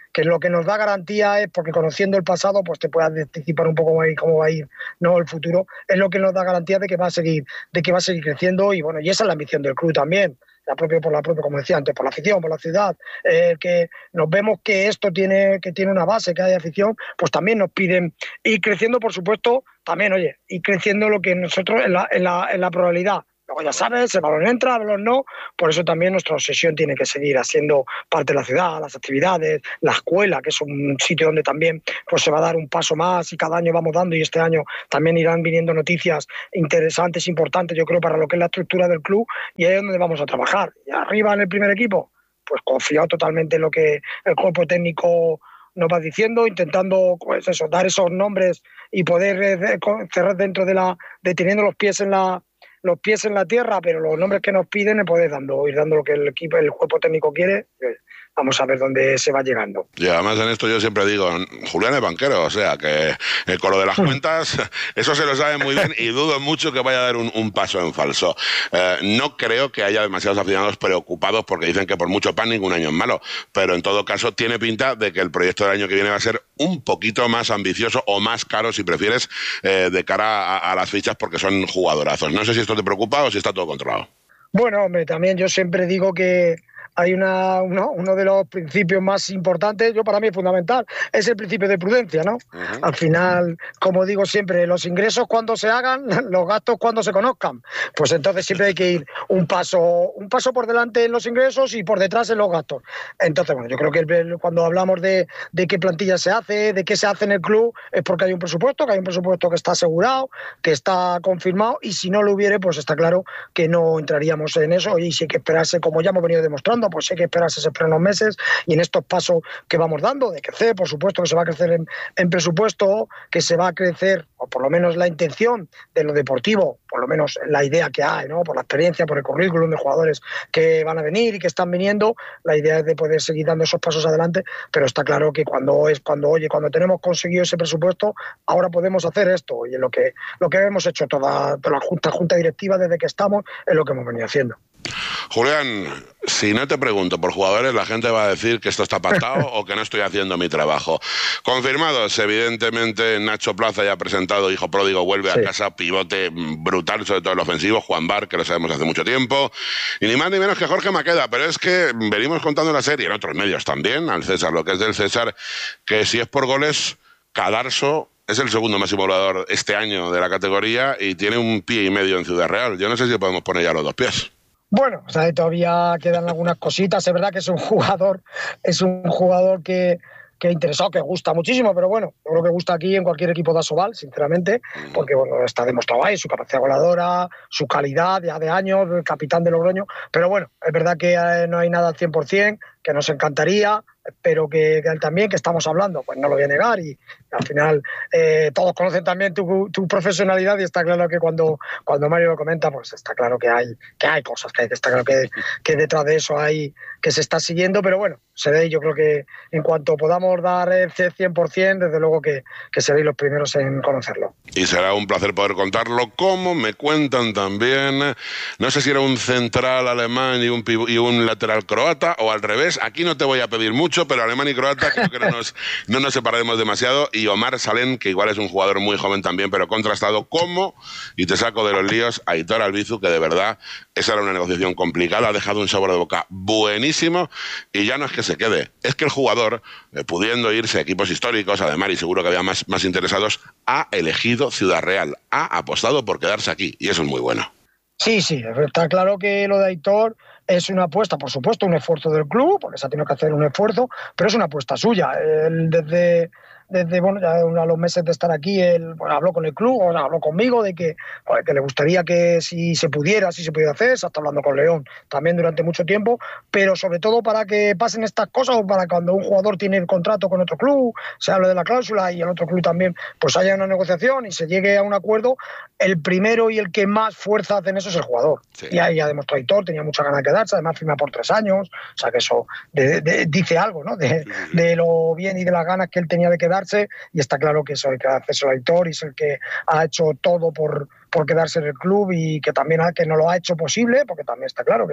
que lo que nos da garantía es, porque conociendo el pasado, pues te puedas anticipar un poco cómo va a ir, ¿no?, el futuro, es lo que nos da garantía de que va a seguir, de que va a seguir creciendo, y bueno, y esa es la ambición del club también. La propia, por la propia, como decía antes, por la afición, por la ciudad, eh, que nos vemos que esto tiene, que tiene una base, que hay afición, pues también nos piden ir creciendo, por supuesto, también, oye, ir creciendo lo que nosotros en la, en la, en la probabilidad. Luego ya sabes, el balón entra, el balón no, por eso también nuestra obsesión tiene que seguir haciendo parte de la ciudad, las actividades, la escuela, que es un sitio donde también pues se va a dar un paso más, y cada año vamos dando, y este año también irán viniendo noticias interesantes, importantes, yo creo, para lo que es la estructura del club, y ahí es donde vamos a trabajar. Y arriba en el primer equipo, pues confiado totalmente en lo que el cuerpo técnico nos va diciendo, intentando pues eso, dar esos nombres y poder cerrar dentro de la, de teniendo los pies en la los pies en la tierra, pero los nombres que nos piden, poder dando, ir dando lo que el equipo, el cuerpo técnico quiere. Vamos a ver dónde se va llegando. Y además en esto yo siempre digo, Julián es banquero, o sea que eh, con lo de las cuentas, eso se lo sabe muy bien, y dudo mucho que vaya a dar un, un paso en falso. Eh, no creo que haya demasiados aficionados preocupados porque dicen que por mucho pan ningún año es malo, pero en todo caso tiene pinta de que el proyecto del año que viene va a ser un poquito más ambicioso, o más caro si prefieres, eh, de cara a, a las fichas, porque son jugadorazos. No sé si esto te preocupa o si está todo controlado. Bueno, hombre, también yo siempre digo que hay una, uno, uno de los principios más importantes, yo para mí es fundamental, es el principio de prudencia, ¿no? Uh-huh. Al final, como digo siempre, los ingresos cuando se hagan, los gastos cuando se conozcan. Pues entonces siempre hay que ir un paso, un paso por delante en los ingresos y por detrás en los gastos. Entonces, bueno, yo creo que el, cuando hablamos de, de qué plantilla se hace, de qué se hace en el club, es porque hay un presupuesto, que hay un presupuesto que está asegurado, que está confirmado, y si no lo hubiere, pues está claro que no entraríamos en eso, y si hay que esperarse, como ya hemos venido demostrando, pues hay que esperarse, se esperan unos meses, y en estos pasos que vamos dando, de crecer, por supuesto que se va a crecer en, en presupuesto, que se va a crecer, o por lo menos la intención de lo deportivo, por lo menos la idea que hay, ¿no?, por la experiencia, por el currículum de jugadores que van a venir y que están viniendo, la idea es de poder seguir dando esos pasos adelante, pero está claro que cuando es cuando oye, cuando tenemos conseguido ese presupuesto, ahora podemos hacer esto, y lo que lo que hemos hecho toda, toda la junta, junta directiva desde que estamos, es lo que hemos venido haciendo. Julián, si no te pregunto por jugadores, la gente va a decir que esto está pactado o que no estoy haciendo mi trabajo. Confirmados, evidentemente, Nacho Plaza ya ha presentado, hijo pródigo, vuelve sí. a casa, pivote brutal, sobre todo el ofensivo, Juan Bar, que lo sabemos hace mucho tiempo, y ni más ni menos que Jorge Maqueda, pero es que venimos contando en la serie, en otros medios también, al César, lo que es del César, que si es por goles, Cadarso es el segundo máximo goleador este año de la categoría y tiene un pie y medio en Ciudad Real. Yo no sé si podemos poner ya los dos pies. Bueno, o sea, todavía quedan algunas cositas. Es verdad que es un jugador, es un jugador que, que interesado, que gusta muchísimo, pero bueno, yo creo que gusta aquí en cualquier equipo de Asobal, sinceramente, porque bueno, está demostrado ahí su capacidad goleadora, su calidad ya de años, el capitán de Logroño, pero bueno, es verdad que eh, no hay nada al cien por ciento, que nos encantaría, pero que, que él también, que estamos hablando, pues no lo voy a negar, y al final eh, todos conocen también tu, tu profesionalidad, y está claro que cuando, cuando Mario lo comenta, pues está claro que hay, que hay cosas, que, hay, que está claro que, que detrás de eso hay, que se está siguiendo, pero bueno, se ve, yo creo que en cuanto podamos dar el cien por ciento, desde luego que, que seréis los primeros en conocerlo. Y será un placer poder contarlo, como me cuentan también, no sé si era un central alemán y un, y un lateral croata, o al revés, aquí no te voy a pedir mucho, pero alemán y croata creo que no nos, no nos separaremos demasiado, y Omar Salén, que igual es un jugador muy joven también, pero contrastado, como, y te saco de los líos, Aitor Albizu, que de verdad esa era una negociación complicada, ha dejado un sabor de boca buenísimo, y ya no es que se quede, es que el jugador, eh, pudiendo irse a equipos históricos, además, y seguro que había más, más interesados, ha elegido Ciudad Real, ha apostado por quedarse aquí, y eso es muy bueno. Sí, sí, está claro que lo de Aitor es una apuesta, por supuesto, un esfuerzo del club, porque se ha tenido que hacer un esfuerzo, pero es una apuesta suya. Él desde, desde bueno, ya a los meses de estar aquí, él bueno, habló con el club, o habló conmigo de que, bueno, que le gustaría que si se pudiera, si se pudiera hacer, se está hablando con León también durante mucho tiempo, pero sobre todo para que pasen estas cosas, o para cuando un jugador tiene el contrato con otro club, se hable de la cláusula y el otro club también, pues haya una negociación y se llegue a un acuerdo, el primero y el que más fuerza hace en eso es el jugador. Sí. Y ahí ya demostró Aitor, tenía mucha ganas de quedarse, además firma por tres años, o sea que eso de, de, dice algo, ¿no? De, de lo bien y de las ganas que él tenía de quedarse, y está claro que eso hay que hacerse el Aitor, y es el que ha hecho todo por, por quedarse en el club, y que también que no lo ha hecho posible, porque también está claro que,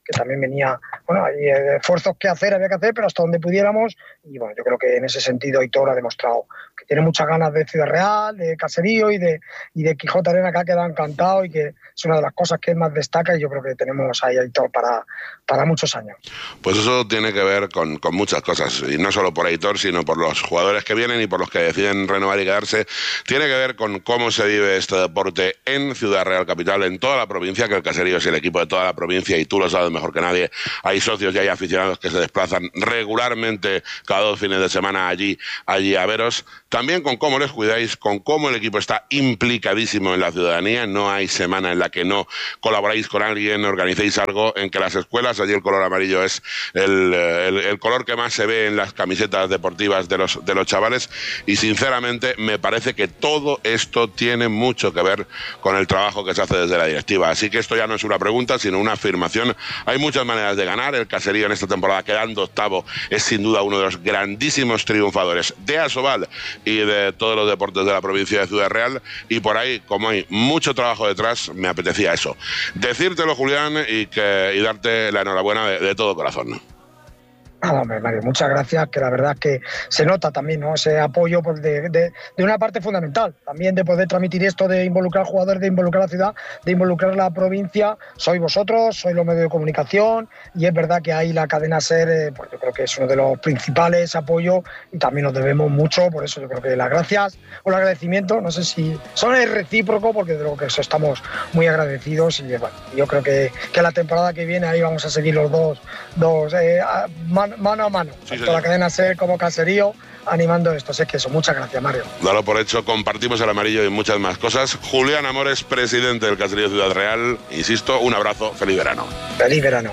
que también venía, bueno, hay esfuerzos que hacer, había que hacer, pero hasta donde pudiéramos, y bueno, yo creo que en ese sentido Aitor ha demostrado que tiene muchas ganas de Ciudad Real, de Caserío y de, y de Quijote Arena, que ha quedado encantado y que es una de las cosas que él más destaca, y yo creo que tenemos ahí a Aitor para, para muchos años. Pues eso tiene que ver con, con muchas cosas, y no solo por Aitor, sino por los jugadores que vienen y por los que deciden renovar y quedarse. Tiene que ver con cómo se vive este deporte en Ciudad Real Capital, en toda la provincia, que el Caserío es el equipo de toda la provincia y tú lo sabes mejor que nadie. Hay socios y hay aficionados que se desplazan regularmente cada dos fines de semana allí, allí a veros. También con cómo les cuidáis, con cómo el equipo está implicadísimo en la ciudadanía. No hay semana en la que no colaboráis con alguien, organicéis algo. En que las escuelas, allí el color amarillo es el, el, el color que más se ve en las camisetas deportivas de los, de los chavales, y sinceramente me parece que todo esto tiene mucho que ver con el trabajo que se hace desde la directiva. Así que esto ya no es una pregunta, sino una afirmación. Hay muchas maneras de ganar. El Caserío en esta temporada, quedando octavo, es sin duda uno de los grandísimos triunfadores de Asobal y de todos los deportes de la provincia de Ciudad Real, y por ahí, como hay mucho trabajo detrás, me apetecía eso, decírtelo, Julián, y, que, y darte la enhorabuena de, de todo corazón. Nada, hombre, Mario, muchas gracias, que la verdad es que se nota también, ¿no?, ese apoyo pues, de, de, de una parte fundamental, también de poder transmitir esto, de involucrar jugadores, de involucrar la ciudad, de involucrar la provincia. Sois vosotros, sois los medios de comunicación, y es verdad que ahí la cadena SER, eh, pues yo creo que es uno de los principales apoyos, y también nos debemos mucho, por eso yo creo que las gracias o el agradecimiento, no sé si son el recíproco, porque de lo que estamos muy agradecidos, y bueno, yo creo que, que la temporada que viene ahí vamos a seguir los dos, dos eh, man, mano a mano, sí, tanto la cadena SER como Caserío, animando esto. Es que eso, muchas gracias, Mario. Dalo por hecho, compartimos el amarillo y muchas más cosas. Julián Amores, presidente del Caserío Ciudad Real, insisto, un abrazo, feliz verano. Feliz verano.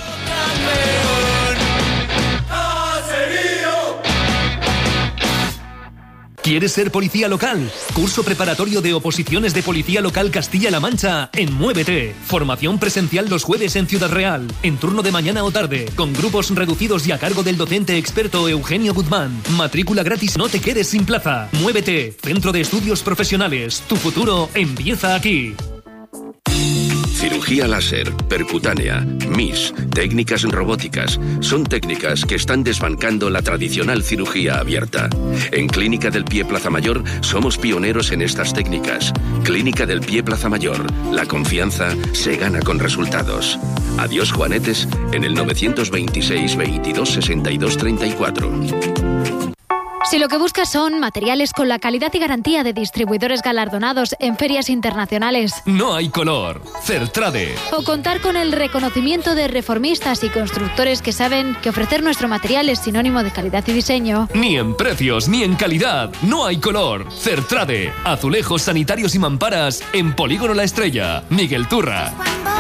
¿Quieres ser policía local? Curso preparatorio de oposiciones de Policía Local Castilla-La Mancha en Muévete. Formación presencial los jueves en Ciudad Real, en turno de mañana o tarde, con grupos reducidos y a cargo del docente experto Eugenio Guzmán. Matrícula gratis, no te quedes sin plaza. Muévete, Centro de Estudios Profesionales. Tu futuro empieza aquí. Cirugía láser, percutánea, M I S, técnicas robóticas, son técnicas que están desbancando la tradicional cirugía abierta. En Clínica del Pie Plaza Mayor somos pioneros en estas técnicas. Clínica del Pie Plaza Mayor, la confianza se gana con resultados. Adiós Juanetes en el novecientos veintiséis veintidós sesenta y dos treinta y cuatro. Si lo que buscas son materiales con la calidad y garantía de distribuidores galardonados en ferias internacionales, no hay color. Certrade. O contar con el reconocimiento de reformistas y constructores que saben que ofrecer nuestro material es sinónimo de calidad y diseño. Ni en precios ni en calidad. No hay color. Certrade. Azulejos sanitarios y mamparas en Polígono La Estrella. Miguel Turra.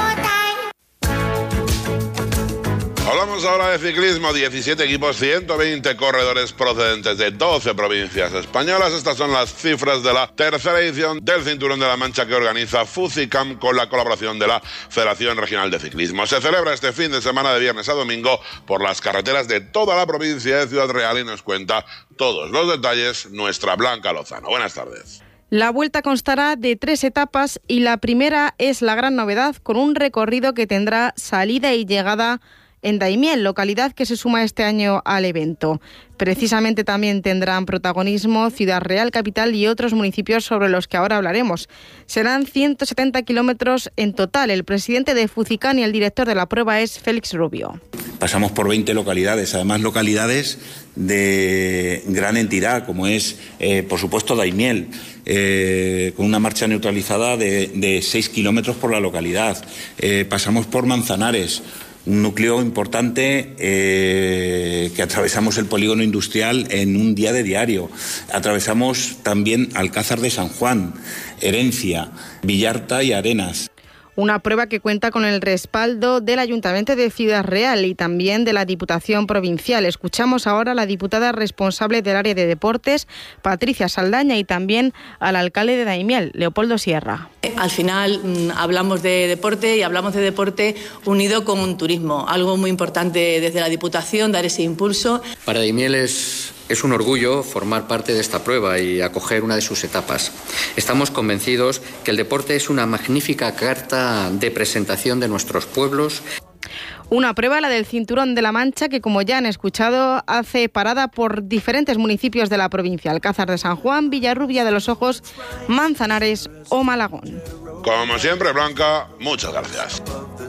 Hablamos ahora de ciclismo, diecisiete equipos, ciento veinte corredores procedentes de doce provincias españolas. Estas son las cifras de la tercera edición del Cinturón de la Mancha que organiza Fucicam con la colaboración de la Federación Regional de Ciclismo. Se celebra este fin de semana de viernes a domingo por las carreteras de toda la provincia de Ciudad Real y nos cuenta todos los detalles nuestra Blanca Lozano. Buenas tardes. La vuelta constará de tres etapas y la primera es la gran novedad, con un recorrido que tendrá salida y llegada en Daimiel, localidad que se suma este año al evento. Precisamente también tendrán protagonismo Ciudad Real Capital y otros municipios sobre los que ahora hablaremos. Serán ciento setenta kilómetros en total. El presidente de Fucicam y el director de la prueba es Félix Rubio. Pasamos por veinte localidades, además localidades de gran entidad, como es, eh, por supuesto, Daimiel, eh, con una marcha neutralizada de, de seis kilómetros por la localidad. Eh, pasamos por Manzanares, un núcleo importante eh, que atravesamos el polígono industrial en un día de diario. Atravesamos también Alcázar de San Juan, Herencia, Villarta y Arenas. Una prueba que cuenta con el respaldo del Ayuntamiento de Ciudad Real y también de la Diputación Provincial. Escuchamos ahora a la diputada responsable del área de deportes, Patricia Saldaña, y también al alcalde de Daimiel, Leopoldo Sierra. Al final mmm, hablamos de deporte y hablamos de deporte unido con un turismo, algo muy importante desde la Diputación, dar ese impulso. Para Daimiel es... Es un orgullo formar parte de esta prueba y acoger una de sus etapas. Estamos convencidos que el deporte es una magnífica carta de presentación de nuestros pueblos. Una prueba, la del Cinturón de la Mancha, que como ya han escuchado, hace parada por diferentes municipios de la provincia: Alcázar de San Juan, Villarrubia de los Ojos, Manzanares o Malagón. Como siempre, Blanca, muchas gracias.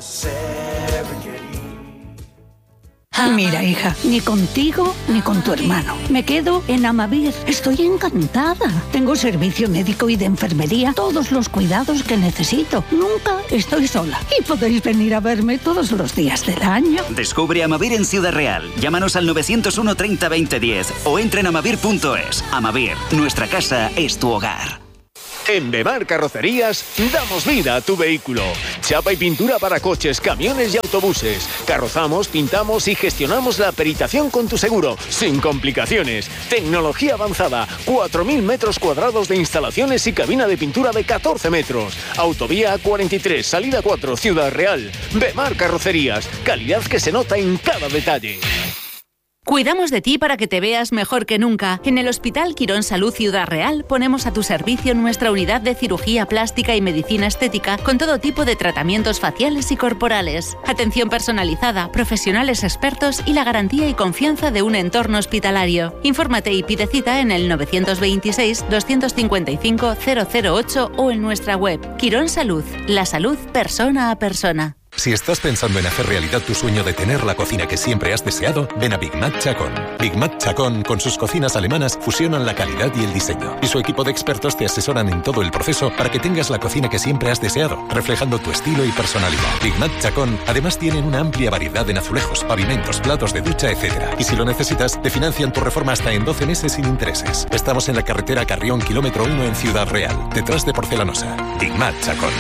Mira, hija, ni contigo ni con tu hermano. Me quedo en Amavir. Estoy encantada. Tengo servicio médico y de enfermería, todos los cuidados que necesito. Nunca estoy sola. Y podéis venir a verme todos los días del año. Descubre Amavir en Ciudad Real. Llámanos al nueve cero uno, treinta, veinte, diez o entra en amavir punto es. Amavir, nuestra casa es tu hogar. En Bemar Carrocerías damos vida a tu vehículo. Chapa y pintura para coches, camiones y autobuses. Carrozamos, pintamos y gestionamos la peritación con tu seguro, sin complicaciones. Tecnología avanzada, cuatro mil metros cuadrados de instalaciones y cabina de pintura de catorce metros. Autovía A cuarenta y tres, salida cuatro, Ciudad Real. Bemar Carrocerías, calidad que se nota en cada detalle. Cuidamos de ti para que te veas mejor que nunca. En el Hospital Quirón Salud Ciudad Real ponemos a tu servicio nuestra unidad de cirugía plástica y medicina estética con todo tipo de tratamientos faciales y corporales. Atención personalizada, profesionales expertos y la garantía y confianza de un entorno hospitalario. Infórmate y pide cita en el nueve dos seis, dos cinco cinco, cero cero ocho o en nuestra web. Quirón Salud, la salud persona a persona. Si estás pensando en hacer realidad tu sueño de tener la cocina que siempre has deseado, ven a Big Mac Chacón. Big Mac Chacón, con sus cocinas alemanas, fusionan la calidad y el diseño. Y su equipo de expertos te asesoran en todo el proceso para que tengas la cocina que siempre has deseado, reflejando tu estilo y personalidad. Big Mac Chacón además tienen una amplia variedad en azulejos, pavimentos, platos de ducha, etcétera. Y si lo necesitas, te financian tu reforma hasta en doce meses sin intereses. Estamos en la carretera Carrión, kilómetro uno en Ciudad Real, detrás de Porcelanosa. Big Mac Chacón.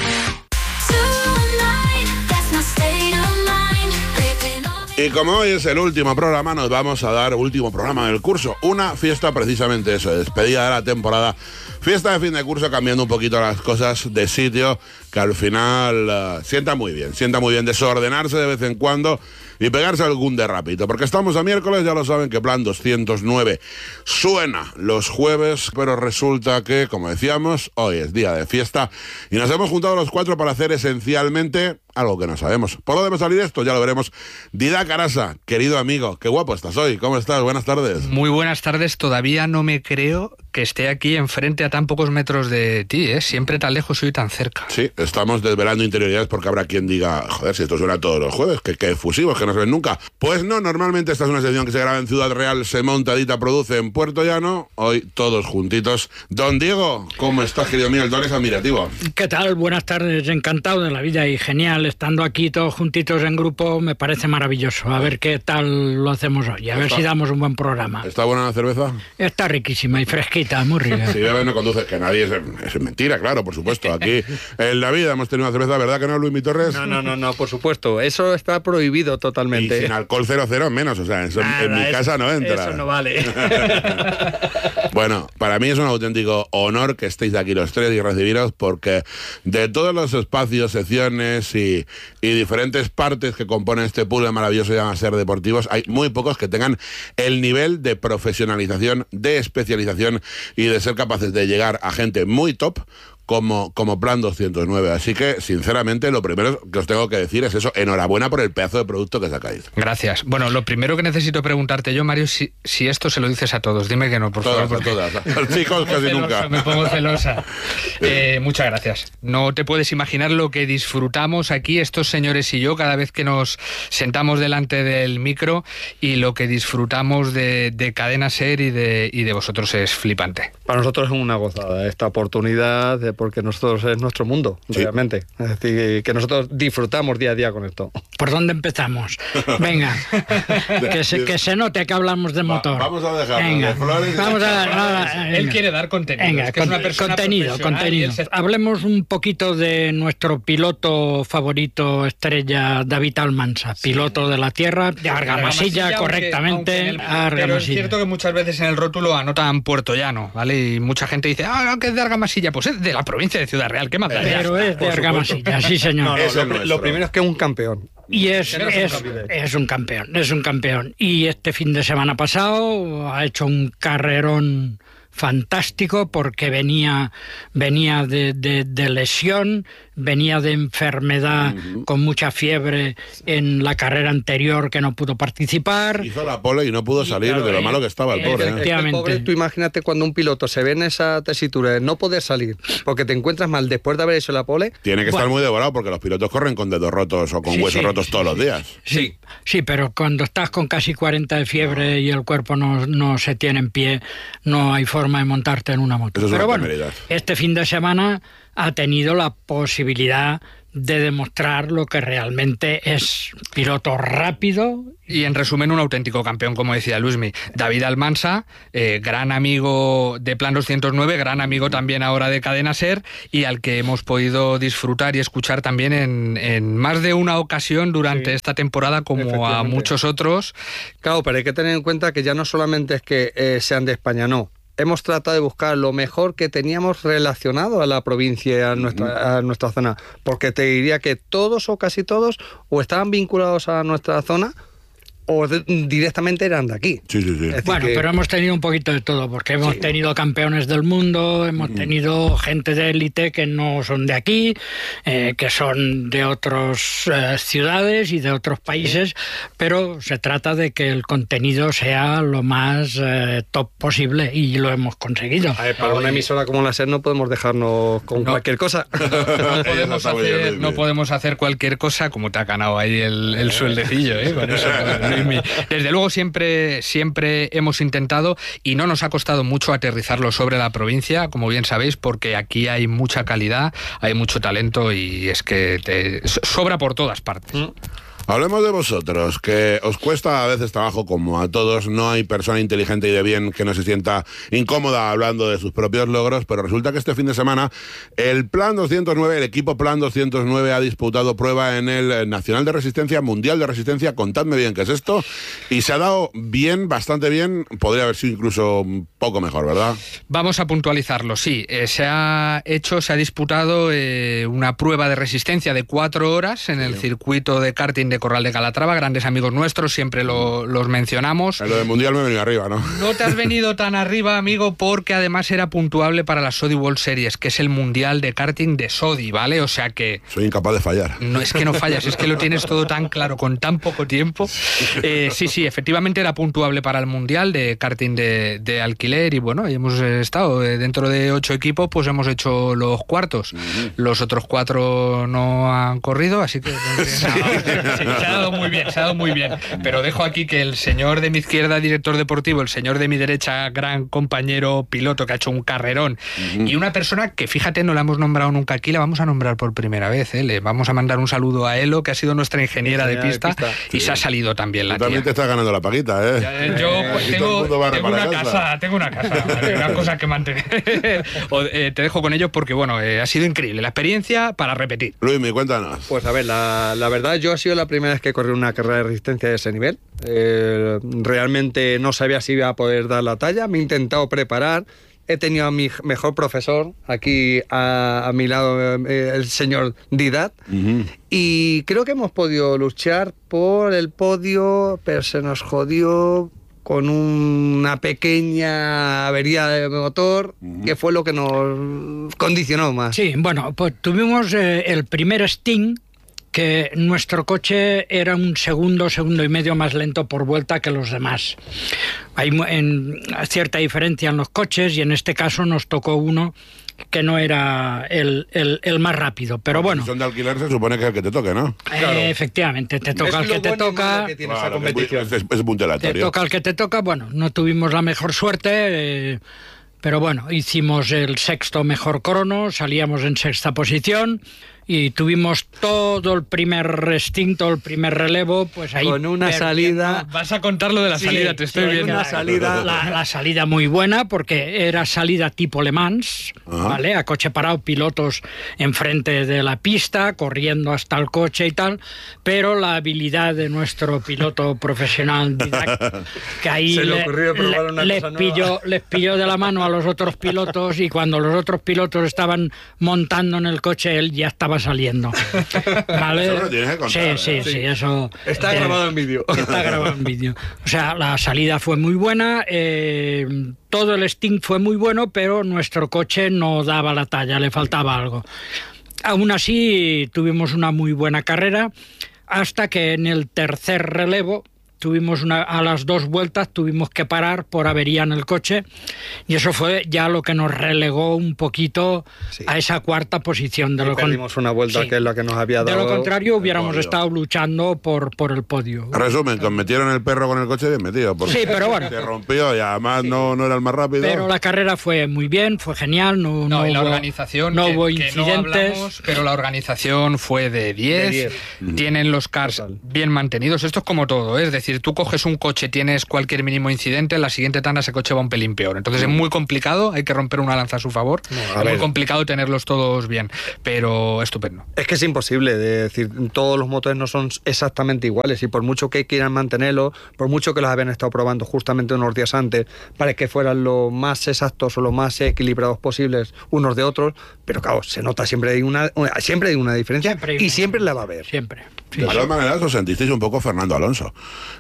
Y como hoy es el último programa, nos vamos a dar último programa del curso. Una fiesta precisamente eso, despedida de la temporada. Fiesta de fin de curso, cambiando un poquito las cosas de sitio, que al final uh, sienta muy bien. Sienta muy bien desordenarse de vez en cuando y pegarse algún derrapito. Porque estamos a miércoles, ya lo saben, que Plan doscientos nueve suena los jueves, pero resulta que, como decíamos, hoy es día de fiesta y nos hemos juntado los cuatro para hacer esencialmente algo que no sabemos. ¿Por dónde va a salir esto? Ya lo veremos. Didac Arasa, querido amigo, qué guapo estás hoy. ¿Cómo estás? Buenas tardes. Muy buenas tardes. Todavía no me creo que esté aquí enfrente a tan pocos metros de ti, ¿eh? Siempre tan lejos y tan cerca. Sí, estamos desvelando interioridades porque habrá quien diga, joder, si esto suena todos los jueves, que, que efusivos, que no se ven nunca. Pues no, normalmente esta es una sección que se graba en Ciudad Real, se monta, edita, produce en Puerto Llano. Hoy todos juntitos. Don Diego, ¿cómo estás, querido mío? El don es admirativo. ¿Qué tal? Buenas tardes, encantado de la vida y genial. Estando aquí todos juntitos en grupo me parece maravilloso. A ver qué tal lo hacemos hoy, a ver Está, si damos un buen programa. ¿Está buena la cerveza? Está riquísima y fresquita, muy rica. Si bebe no conduce, que nadie es, es mentira, claro, por supuesto. Aquí en la vida hemos tenido una cerveza, ¿verdad que no, Luis Mi Torres? No, no, no, no, por supuesto. Eso está prohibido totalmente. Y sin alcohol cero cero menos, o sea, eso Nada, en mi eso, casa no entra. Eso no vale. Bueno, para mí es un auténtico honor que estéis aquí los tres y recibiros, porque de todos los espacios, secciones y, y diferentes partes que componen este puzzle maravilloso llama Ser Deportivos, hay muy pocos que tengan el nivel de profesionalización, de especialización y de ser capaces de llegar a gente muy top como, como Plan doscientos nueve. Así que, sinceramente, lo primero que os tengo que decir es eso. Enhorabuena por el pedazo de producto que sacáis. Gracias. Bueno, lo primero que necesito preguntarte yo, Mario, si, si esto se lo dices a todos. Dime que no, por todas, favor. Todas, todas. Los chicos casi celoso, nunca. Me pongo celosa. Eh, muchas gracias. No te puedes imaginar lo que disfrutamos aquí estos señores y yo cada vez que nos sentamos delante del micro, y lo que disfrutamos de, de Cadena Ser y de, y de vosotros es flipante. Para nosotros es una gozada esta oportunidad, de, porque nosotros es nuestro mundo, sí. Realmente. Es decir, que nosotros disfrutamos día a día con esto. ¿Por dónde empezamos? Venga, que, se, que se note que hablamos de motor. Va, vamos a dejar venga, de flores. Vamos a dar, Él quiere dar contenido. Venga, es que con, es una persona contenido, contenido. Se... Hablemos un poquito de nuestro piloto favorito estrella, David Almansa, sí. Piloto de la Tierra, de Argamasilla, Argamasilla correctamente. Aunque, aunque el, Argamasilla. Pero es cierto que muchas veces en el rótulo anotan Puerto Llano, ¿vale? Y mucha gente dice, ah, no, que es de Argamasilla. Pues es de la provincia de Ciudad Real, ¿qué más da? Pero es de Argamasilla, sí señor. No, no, es lo, lo primero es que es un campeón. Y es, es, es, es un campeón, es un campeón. Y este fin de semana pasado ha hecho un carrerón fantástico porque venía, venía de, de, de lesión, venía de enfermedad uh-huh. con mucha fiebre en la carrera anterior que no pudo participar. Hizo la pole y no pudo salir y, claro, de lo malo que estaba el pobre. Efectivamente. El pobre, tú imagínate cuando un piloto se ve en esa tesitura de no poder salir porque te encuentras mal después de haber hecho la pole. Tiene que bueno, estar muy devorado porque los pilotos corren con dedos rotos o con sí, huesos sí, rotos sí, todos sí, los días. Sí, sí, pero cuando estás con casi cuarenta de fiebre y el cuerpo no, no se tiene en pie, no hay forma de montarte en una moto. Eso es pero una bueno, temeridad. Este fin de semana ha tenido la posibilidad de demostrar lo que realmente es piloto rápido. Y en resumen, un auténtico campeón, como decía Luismi. David Almansa, eh, gran amigo de Plan doscientos nueve, gran amigo también ahora de Cadena SER, y al que hemos podido disfrutar y escuchar también en, en más de una ocasión durante sí. esta temporada, como a muchos otros. Claro, pero hay que tener en cuenta que ya no solamente es que eh, sean de España, no. Hemos tratado de buscar lo mejor que teníamos relacionado a la provincia, a nuestra, a nuestra zona, porque te diría que todos o casi todos o estaban vinculados a nuestra zona o de, directamente eran de aquí. Sí, sí, sí. Es bueno, que... pero hemos tenido un poquito de todo, porque hemos sí. tenido campeones del mundo, hemos mm. tenido gente de élite que no son de aquí, eh, que son de otras eh, ciudades y de otros países, pero se trata de que el contenido sea lo más eh, top posible y lo hemos conseguido. A ver, para una emisora como la SER no podemos dejarnos con no. cualquier cosa. No podemos, hacer, no podemos hacer cualquier cosa, como te ha ganado ahí el, el sueldecillo, ¿eh? Con eso. Desde luego siempre, siempre hemos intentado, y no nos ha costado mucho aterrizarlo sobre la provincia, como bien sabéis, porque aquí hay mucha calidad, hay mucho talento y es que te sobra por todas partes. ¿Mm? Hablemos de vosotros, que os cuesta a veces trabajo como a todos. No hay persona inteligente y de bien que no se sienta incómoda hablando de sus propios logros, pero resulta que este fin de semana el Plan doscientos nueve, el equipo Plan doscientos nueve ha disputado prueba en el Nacional de Resistencia, Mundial de Resistencia. Contadme bien qué es esto. Y se ha dado bien, bastante bien. Podría haber sido incluso un poco mejor, ¿verdad? Vamos a puntualizarlo, sí. Eh, se ha hecho, se ha disputado eh, una prueba de resistencia de cuatro horas en el sí. circuito de karting de Corral de Calatrava, grandes amigos nuestros, siempre lo, los mencionamos. En lo del Mundial me he venido arriba, ¿no? No te has venido tan arriba, amigo, porque además era puntuable para la Sodi World Series, que es el Mundial de karting de Sodi, ¿vale? O sea que... Soy incapaz de fallar. No es que no fallas, es que lo tienes todo tan claro, con tan poco tiempo. Eh, sí, sí, efectivamente era puntuable para el Mundial de karting de, de alquiler y bueno, y hemos estado dentro de ocho equipos, pues hemos hecho los cuartos. Uh-huh. Los otros cuatro no han corrido, así que... Sí. Sí, se ha dado muy bien, se ha dado muy bien. Pero dejo aquí que el señor de mi izquierda, director deportivo, el señor de mi derecha, gran compañero piloto que ha hecho un carrerón, uh-huh. y una persona que, fíjate, no la hemos nombrado nunca aquí, la vamos a nombrar por primera vez, ¿eh? Le vamos a mandar un saludo a Elo, que ha sido nuestra ingeniera de pista, de pista. Y sí. se ha salido también la tía. También te estás ganando la paguita, ¿eh? Ya, yo pues, tengo, tengo una casa. casa, tengo una casa, ¿vale? Una cosa que mantener. o, eh, te dejo con ellos porque, bueno, eh, ha sido increíble la experiencia para repetir. Luis, me cuéntanos. Pues a ver, la, la verdad, yo ha sido la primera vez que corrí una carrera de resistencia de ese nivel. Eh, realmente no sabía si iba a poder dar la talla, me he intentado preparar. He tenido a mi mejor profesor aquí a, a mi lado, eh, el señor Didat, uh-huh. y creo que hemos podido luchar por el podio, pero se nos jodió con una pequeña avería de motor, uh-huh. que fue lo que nos condicionó más. Sí, bueno, pues tuvimos eh, el primer Sting, que nuestro coche era un segundo, segundo y medio más lento por vuelta que los demás. Hay en, cierta diferencia en los coches y en este caso nos tocó uno que no era el, el, el más rápido, pero Porque bueno. Si son de alquiler se supone que es el que te toque, ¿no? Eh, claro. Efectivamente, te toca el que te toca. Que claro, esa competición. Es, es, es un te toca el que te toca, bueno, no tuvimos la mejor suerte, eh, pero bueno, hicimos el sexto mejor crono, salíamos en sexta posición. Y tuvimos todo el primer extinto, el primer relevo, pues ahí... Con una perdiendo. salida... Vas a contar lo de la sí, salida, te estoy sí, viendo. Una salida... La, la salida muy buena, porque era salida tipo Le Mans, uh-huh. ¿vale? A coche parado, pilotos enfrente de la pista, corriendo hasta el coche y tal, pero la habilidad de nuestro piloto profesional, Didac, que ahí Se le, le, ocurrió probar una les, cosa pilló, nueva. les pilló de la mano a los otros pilotos y cuando los otros pilotos estaban montando en el coche, él ya estaba estaba saliendo. ¿Vale? Eso lo tienes que contar, sí, ¿eh? sí, sí, eso... Está eh, grabado en vídeo. Está grabado en vídeo. O sea, la salida fue muy buena, eh, todo el Sting fue muy bueno, pero nuestro coche no daba la talla, le faltaba algo. Aún así, tuvimos una muy buena carrera, hasta que en el tercer relevo, tuvimos una, a las dos vueltas tuvimos que parar por avería en el coche, y eso fue ya lo que nos relegó un poquito sí. a esa cuarta posición. De y lo perdimos una vuelta sí. que es la que nos había dado. De lo contrario, hubiéramos estado luchando por, por el podio. Resumen, que os metieron el perro con el coche bien metido, porque sí, pero bueno. se rompió y además sí. no, no era el más rápido. Pero la carrera fue muy bien, fue genial, no, no, no y la hubo, organización, no que, hubo que incidentes. No hablamos, pero la organización fue de diez, tienen los cars Total. bien mantenidos. Esto es como todo, ¿eh? Es decir, tú coges un coche, tienes cualquier mínimo incidente, en la siguiente tanda ese coche va un pelín peor. Entonces mm. es muy complicado, hay que romper una lanza a su favor. No, a es ver. muy complicado tenerlos todos bien, pero estupendo. Es que es imposible, de decir, todos los motores no son exactamente iguales, y por mucho que quieran mantenerlo, por mucho que los habían estado probando justamente unos días antes para que fueran lo más exactos o lo más equilibrados posibles unos de otros, pero claro, se nota siempre hay una, una siempre hay una diferencia siempre y siempre la va a haber. Siempre. Sí, de todas maneras, os sentisteis un poco Fernando Alonso,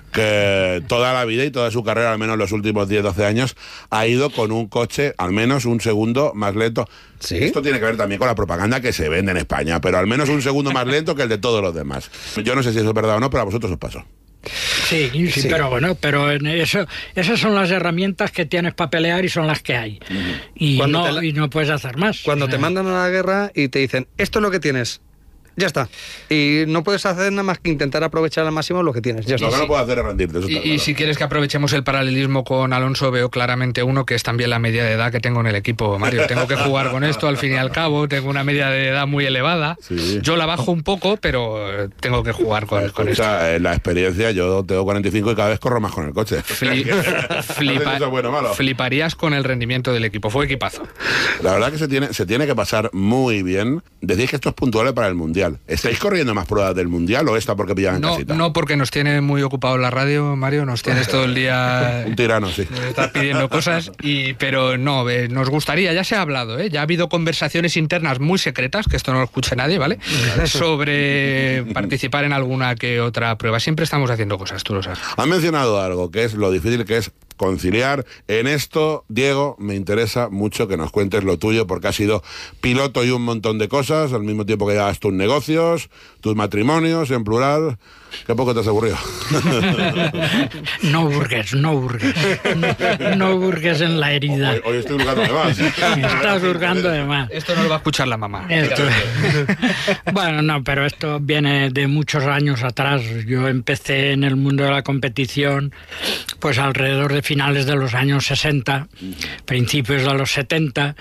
que toda la vida y toda su carrera, al menos los últimos diez doce años, ha ido con un coche al menos un segundo más lento. ¿Sí? Esto tiene que ver también con la propaganda que se vende en España, pero al menos un segundo más lento que el de todos los demás. Yo no sé si eso es verdad o no, pero a vosotros os pasó. Sí, sí, sí, pero bueno, pero en eso, esas son las herramientas que tienes para pelear y son las que hay. Uh-huh. Y, no, la... y no puedes hacer más. Cuando o sea... te mandan a la guerra y te dicen, esto es lo que tienes, ya está. Y no puedes hacer nada más que intentar aprovechar al máximo lo que tienes. Ya lo que no puedes hacer es rendirte. Eso y, claro. y si quieres que aprovechemos el paralelismo con Alonso, veo claramente uno que es también la media de edad que tengo en el equipo, Mario. Tengo que jugar con esto, al fin y al cabo. Tengo una media de edad muy elevada. Sí. Yo la bajo un poco, pero tengo que jugar con, con esto. En la experiencia, yo tengo cuarenta y cinco y cada vez corro más con el coche. Fli flipa no bueno, malo. Fliparías con el rendimiento del equipo. Fue equipazo. La verdad que se tiene, se tiene que pasar muy bien. Decís que esto es puntual para el Mundial. ¿Estáis corriendo más pruebas del Mundial o esta porque pillaban no, casita? No, porque nos tiene muy ocupado la radio, Mario, nos tienes todo el día... Un tirano, sí. Nos estás pidiendo cosas, y, pero no, eh, nos gustaría, ya se ha hablado, ¿eh? Ya ha habido conversaciones internas muy secretas, que esto no lo escuche nadie, ¿vale? Sobre participar en alguna que otra prueba. Siempre estamos haciendo cosas, tú lo sabes. Han mencionado algo, que es lo difícil que es conciliar. En esto, Diego, me interesa mucho que nos cuentes lo tuyo, porque has sido piloto y un montón de cosas, al mismo tiempo que llevas tus negocios, tus matrimonios, en plural. ¿Qué poco te has aburrido? No burgues, no burgues. No, no burgues en la herida. Hoy, hoy estoy hurgando de más. Estás hurgando de más. Esto no lo va a escuchar la mamá. Esto... Bueno, no, pero esto viene de muchos años atrás. Yo empecé en el mundo de la competición pues alrededor de finales de los años sesenta, principios de los setenta.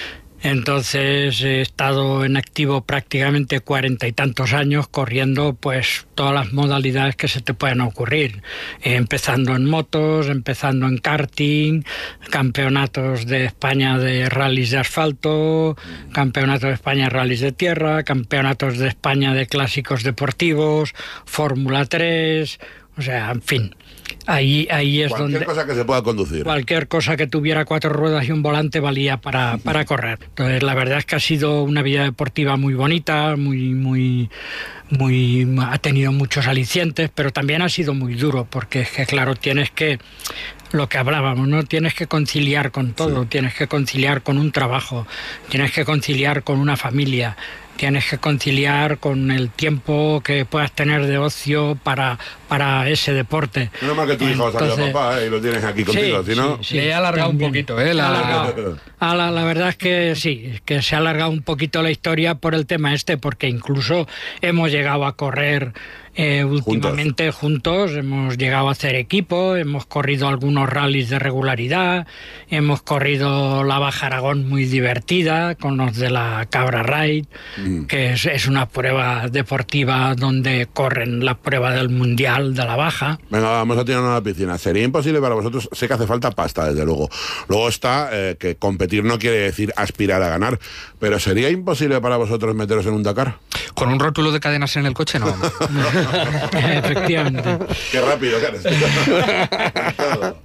Entonces he estado en activo prácticamente cuarenta y tantos años corriendo pues todas las modalidades que se te puedan ocurrir, eh, empezando en motos, empezando en karting, campeonatos de España de rallies de asfalto, campeonatos de España de rallies de tierra, campeonatos de España de clásicos deportivos, Fórmula tres, o sea, en fin. Ahí, ahí es cualquier donde... Cualquier cosa que se pueda conducir. Cualquier cosa que tuviera cuatro ruedas y un volante valía para, para correr. Entonces, la verdad es que ha sido una vida deportiva muy bonita, muy, muy, muy... ha tenido muchos alicientes, pero también ha sido muy duro, porque es que, claro, tienes que... Lo que hablábamos, ¿no? Tienes que conciliar con todo, sí. Tienes que conciliar con un trabajo, tienes que conciliar con una familia, tienes que conciliar con el tiempo que puedas tener de ocio para, para ese deporte. Menos mal que tu hijo salió a papá, ¿eh? Y lo tienes aquí contigo, sí, si no... Sí, sí, le he alargado también. un poquito, ¿eh? La... Alargado. A la, la verdad es que sí, que se ha alargado un poquito la historia por el tema este, porque incluso hemos llegado a correr... Eh, últimamente juntos. juntos hemos llegado a hacer equipo, hemos corrido algunos rallies de regularidad, hemos corrido la Baja Aragón muy divertida con los de la Cabra Ride, mm. que es, es una prueba deportiva donde corren la prueba del Mundial de la Baja. Venga, vamos a tirarnos a la piscina. Sería imposible para vosotros, sé que hace falta pasta, desde luego. Luego está eh, que competir no quiere decir aspirar a ganar, pero ¿sería imposible para vosotros meteros en un Dakar? Con un rótulo de cadenas en el coche, no. Efectivamente. Qué rápido que eres.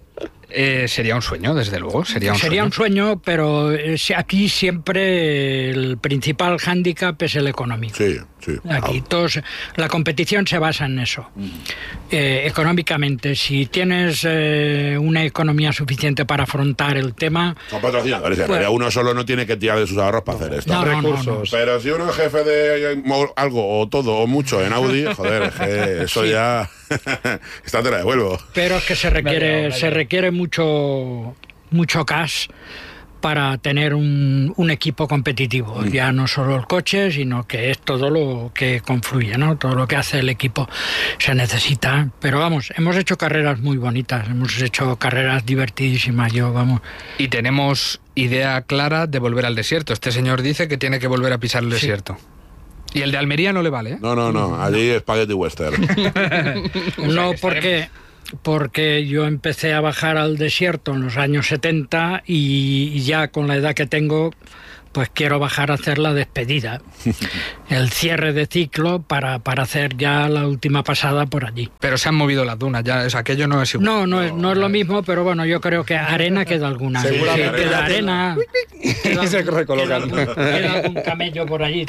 Eh, sería un sueño, desde luego, sería un sería sueño. un sueño, pero aquí siempre el principal hándicap es el económico. Sí, sí. Aquí todos, la competición se basa en eso. Eh, económicamente, si tienes eh, una economía suficiente para afrontar el tema... Son patrocinadores, pues, uno solo no tiene que tirar de sus ahorros para hacer esto. No, no, recursos. no, no. Pero si uno es jefe de algo, o todo, o mucho en Audi, joder, es que eso sí. ya... Esta te la devuelvo. Pero es que se requiere, vale, vale. se requiere mucho, mucho cash para tener un, un equipo competitivo. Mm. Ya no solo el coche, sino que es todo lo que confluye, ¿no? Todo lo que hace el equipo se necesita. Pero vamos, hemos hecho carreras muy bonitas, hemos hecho carreras divertidísimas. Yo, vamos. Y tenemos idea clara de volver al desierto. Este señor dice que tiene que volver a pisar el sí. desierto. Y el de Almería no le vale, ¿eh? No, no, no. Allí es Spaghetti Western. No, porque... porque yo empecé a bajar al desierto en los años setenta y ya con la edad que tengo, pues quiero bajar a hacer la despedida, el cierre de ciclo para, para hacer ya la última pasada por allí. Pero se han movido las dunas, ya es, aquello no es igual. No, no, es, no es lo mismo, pero bueno, yo creo que arena queda alguna. Sí, sí, queda arena. Y se recolocan. Queda, queda algún camello por allí.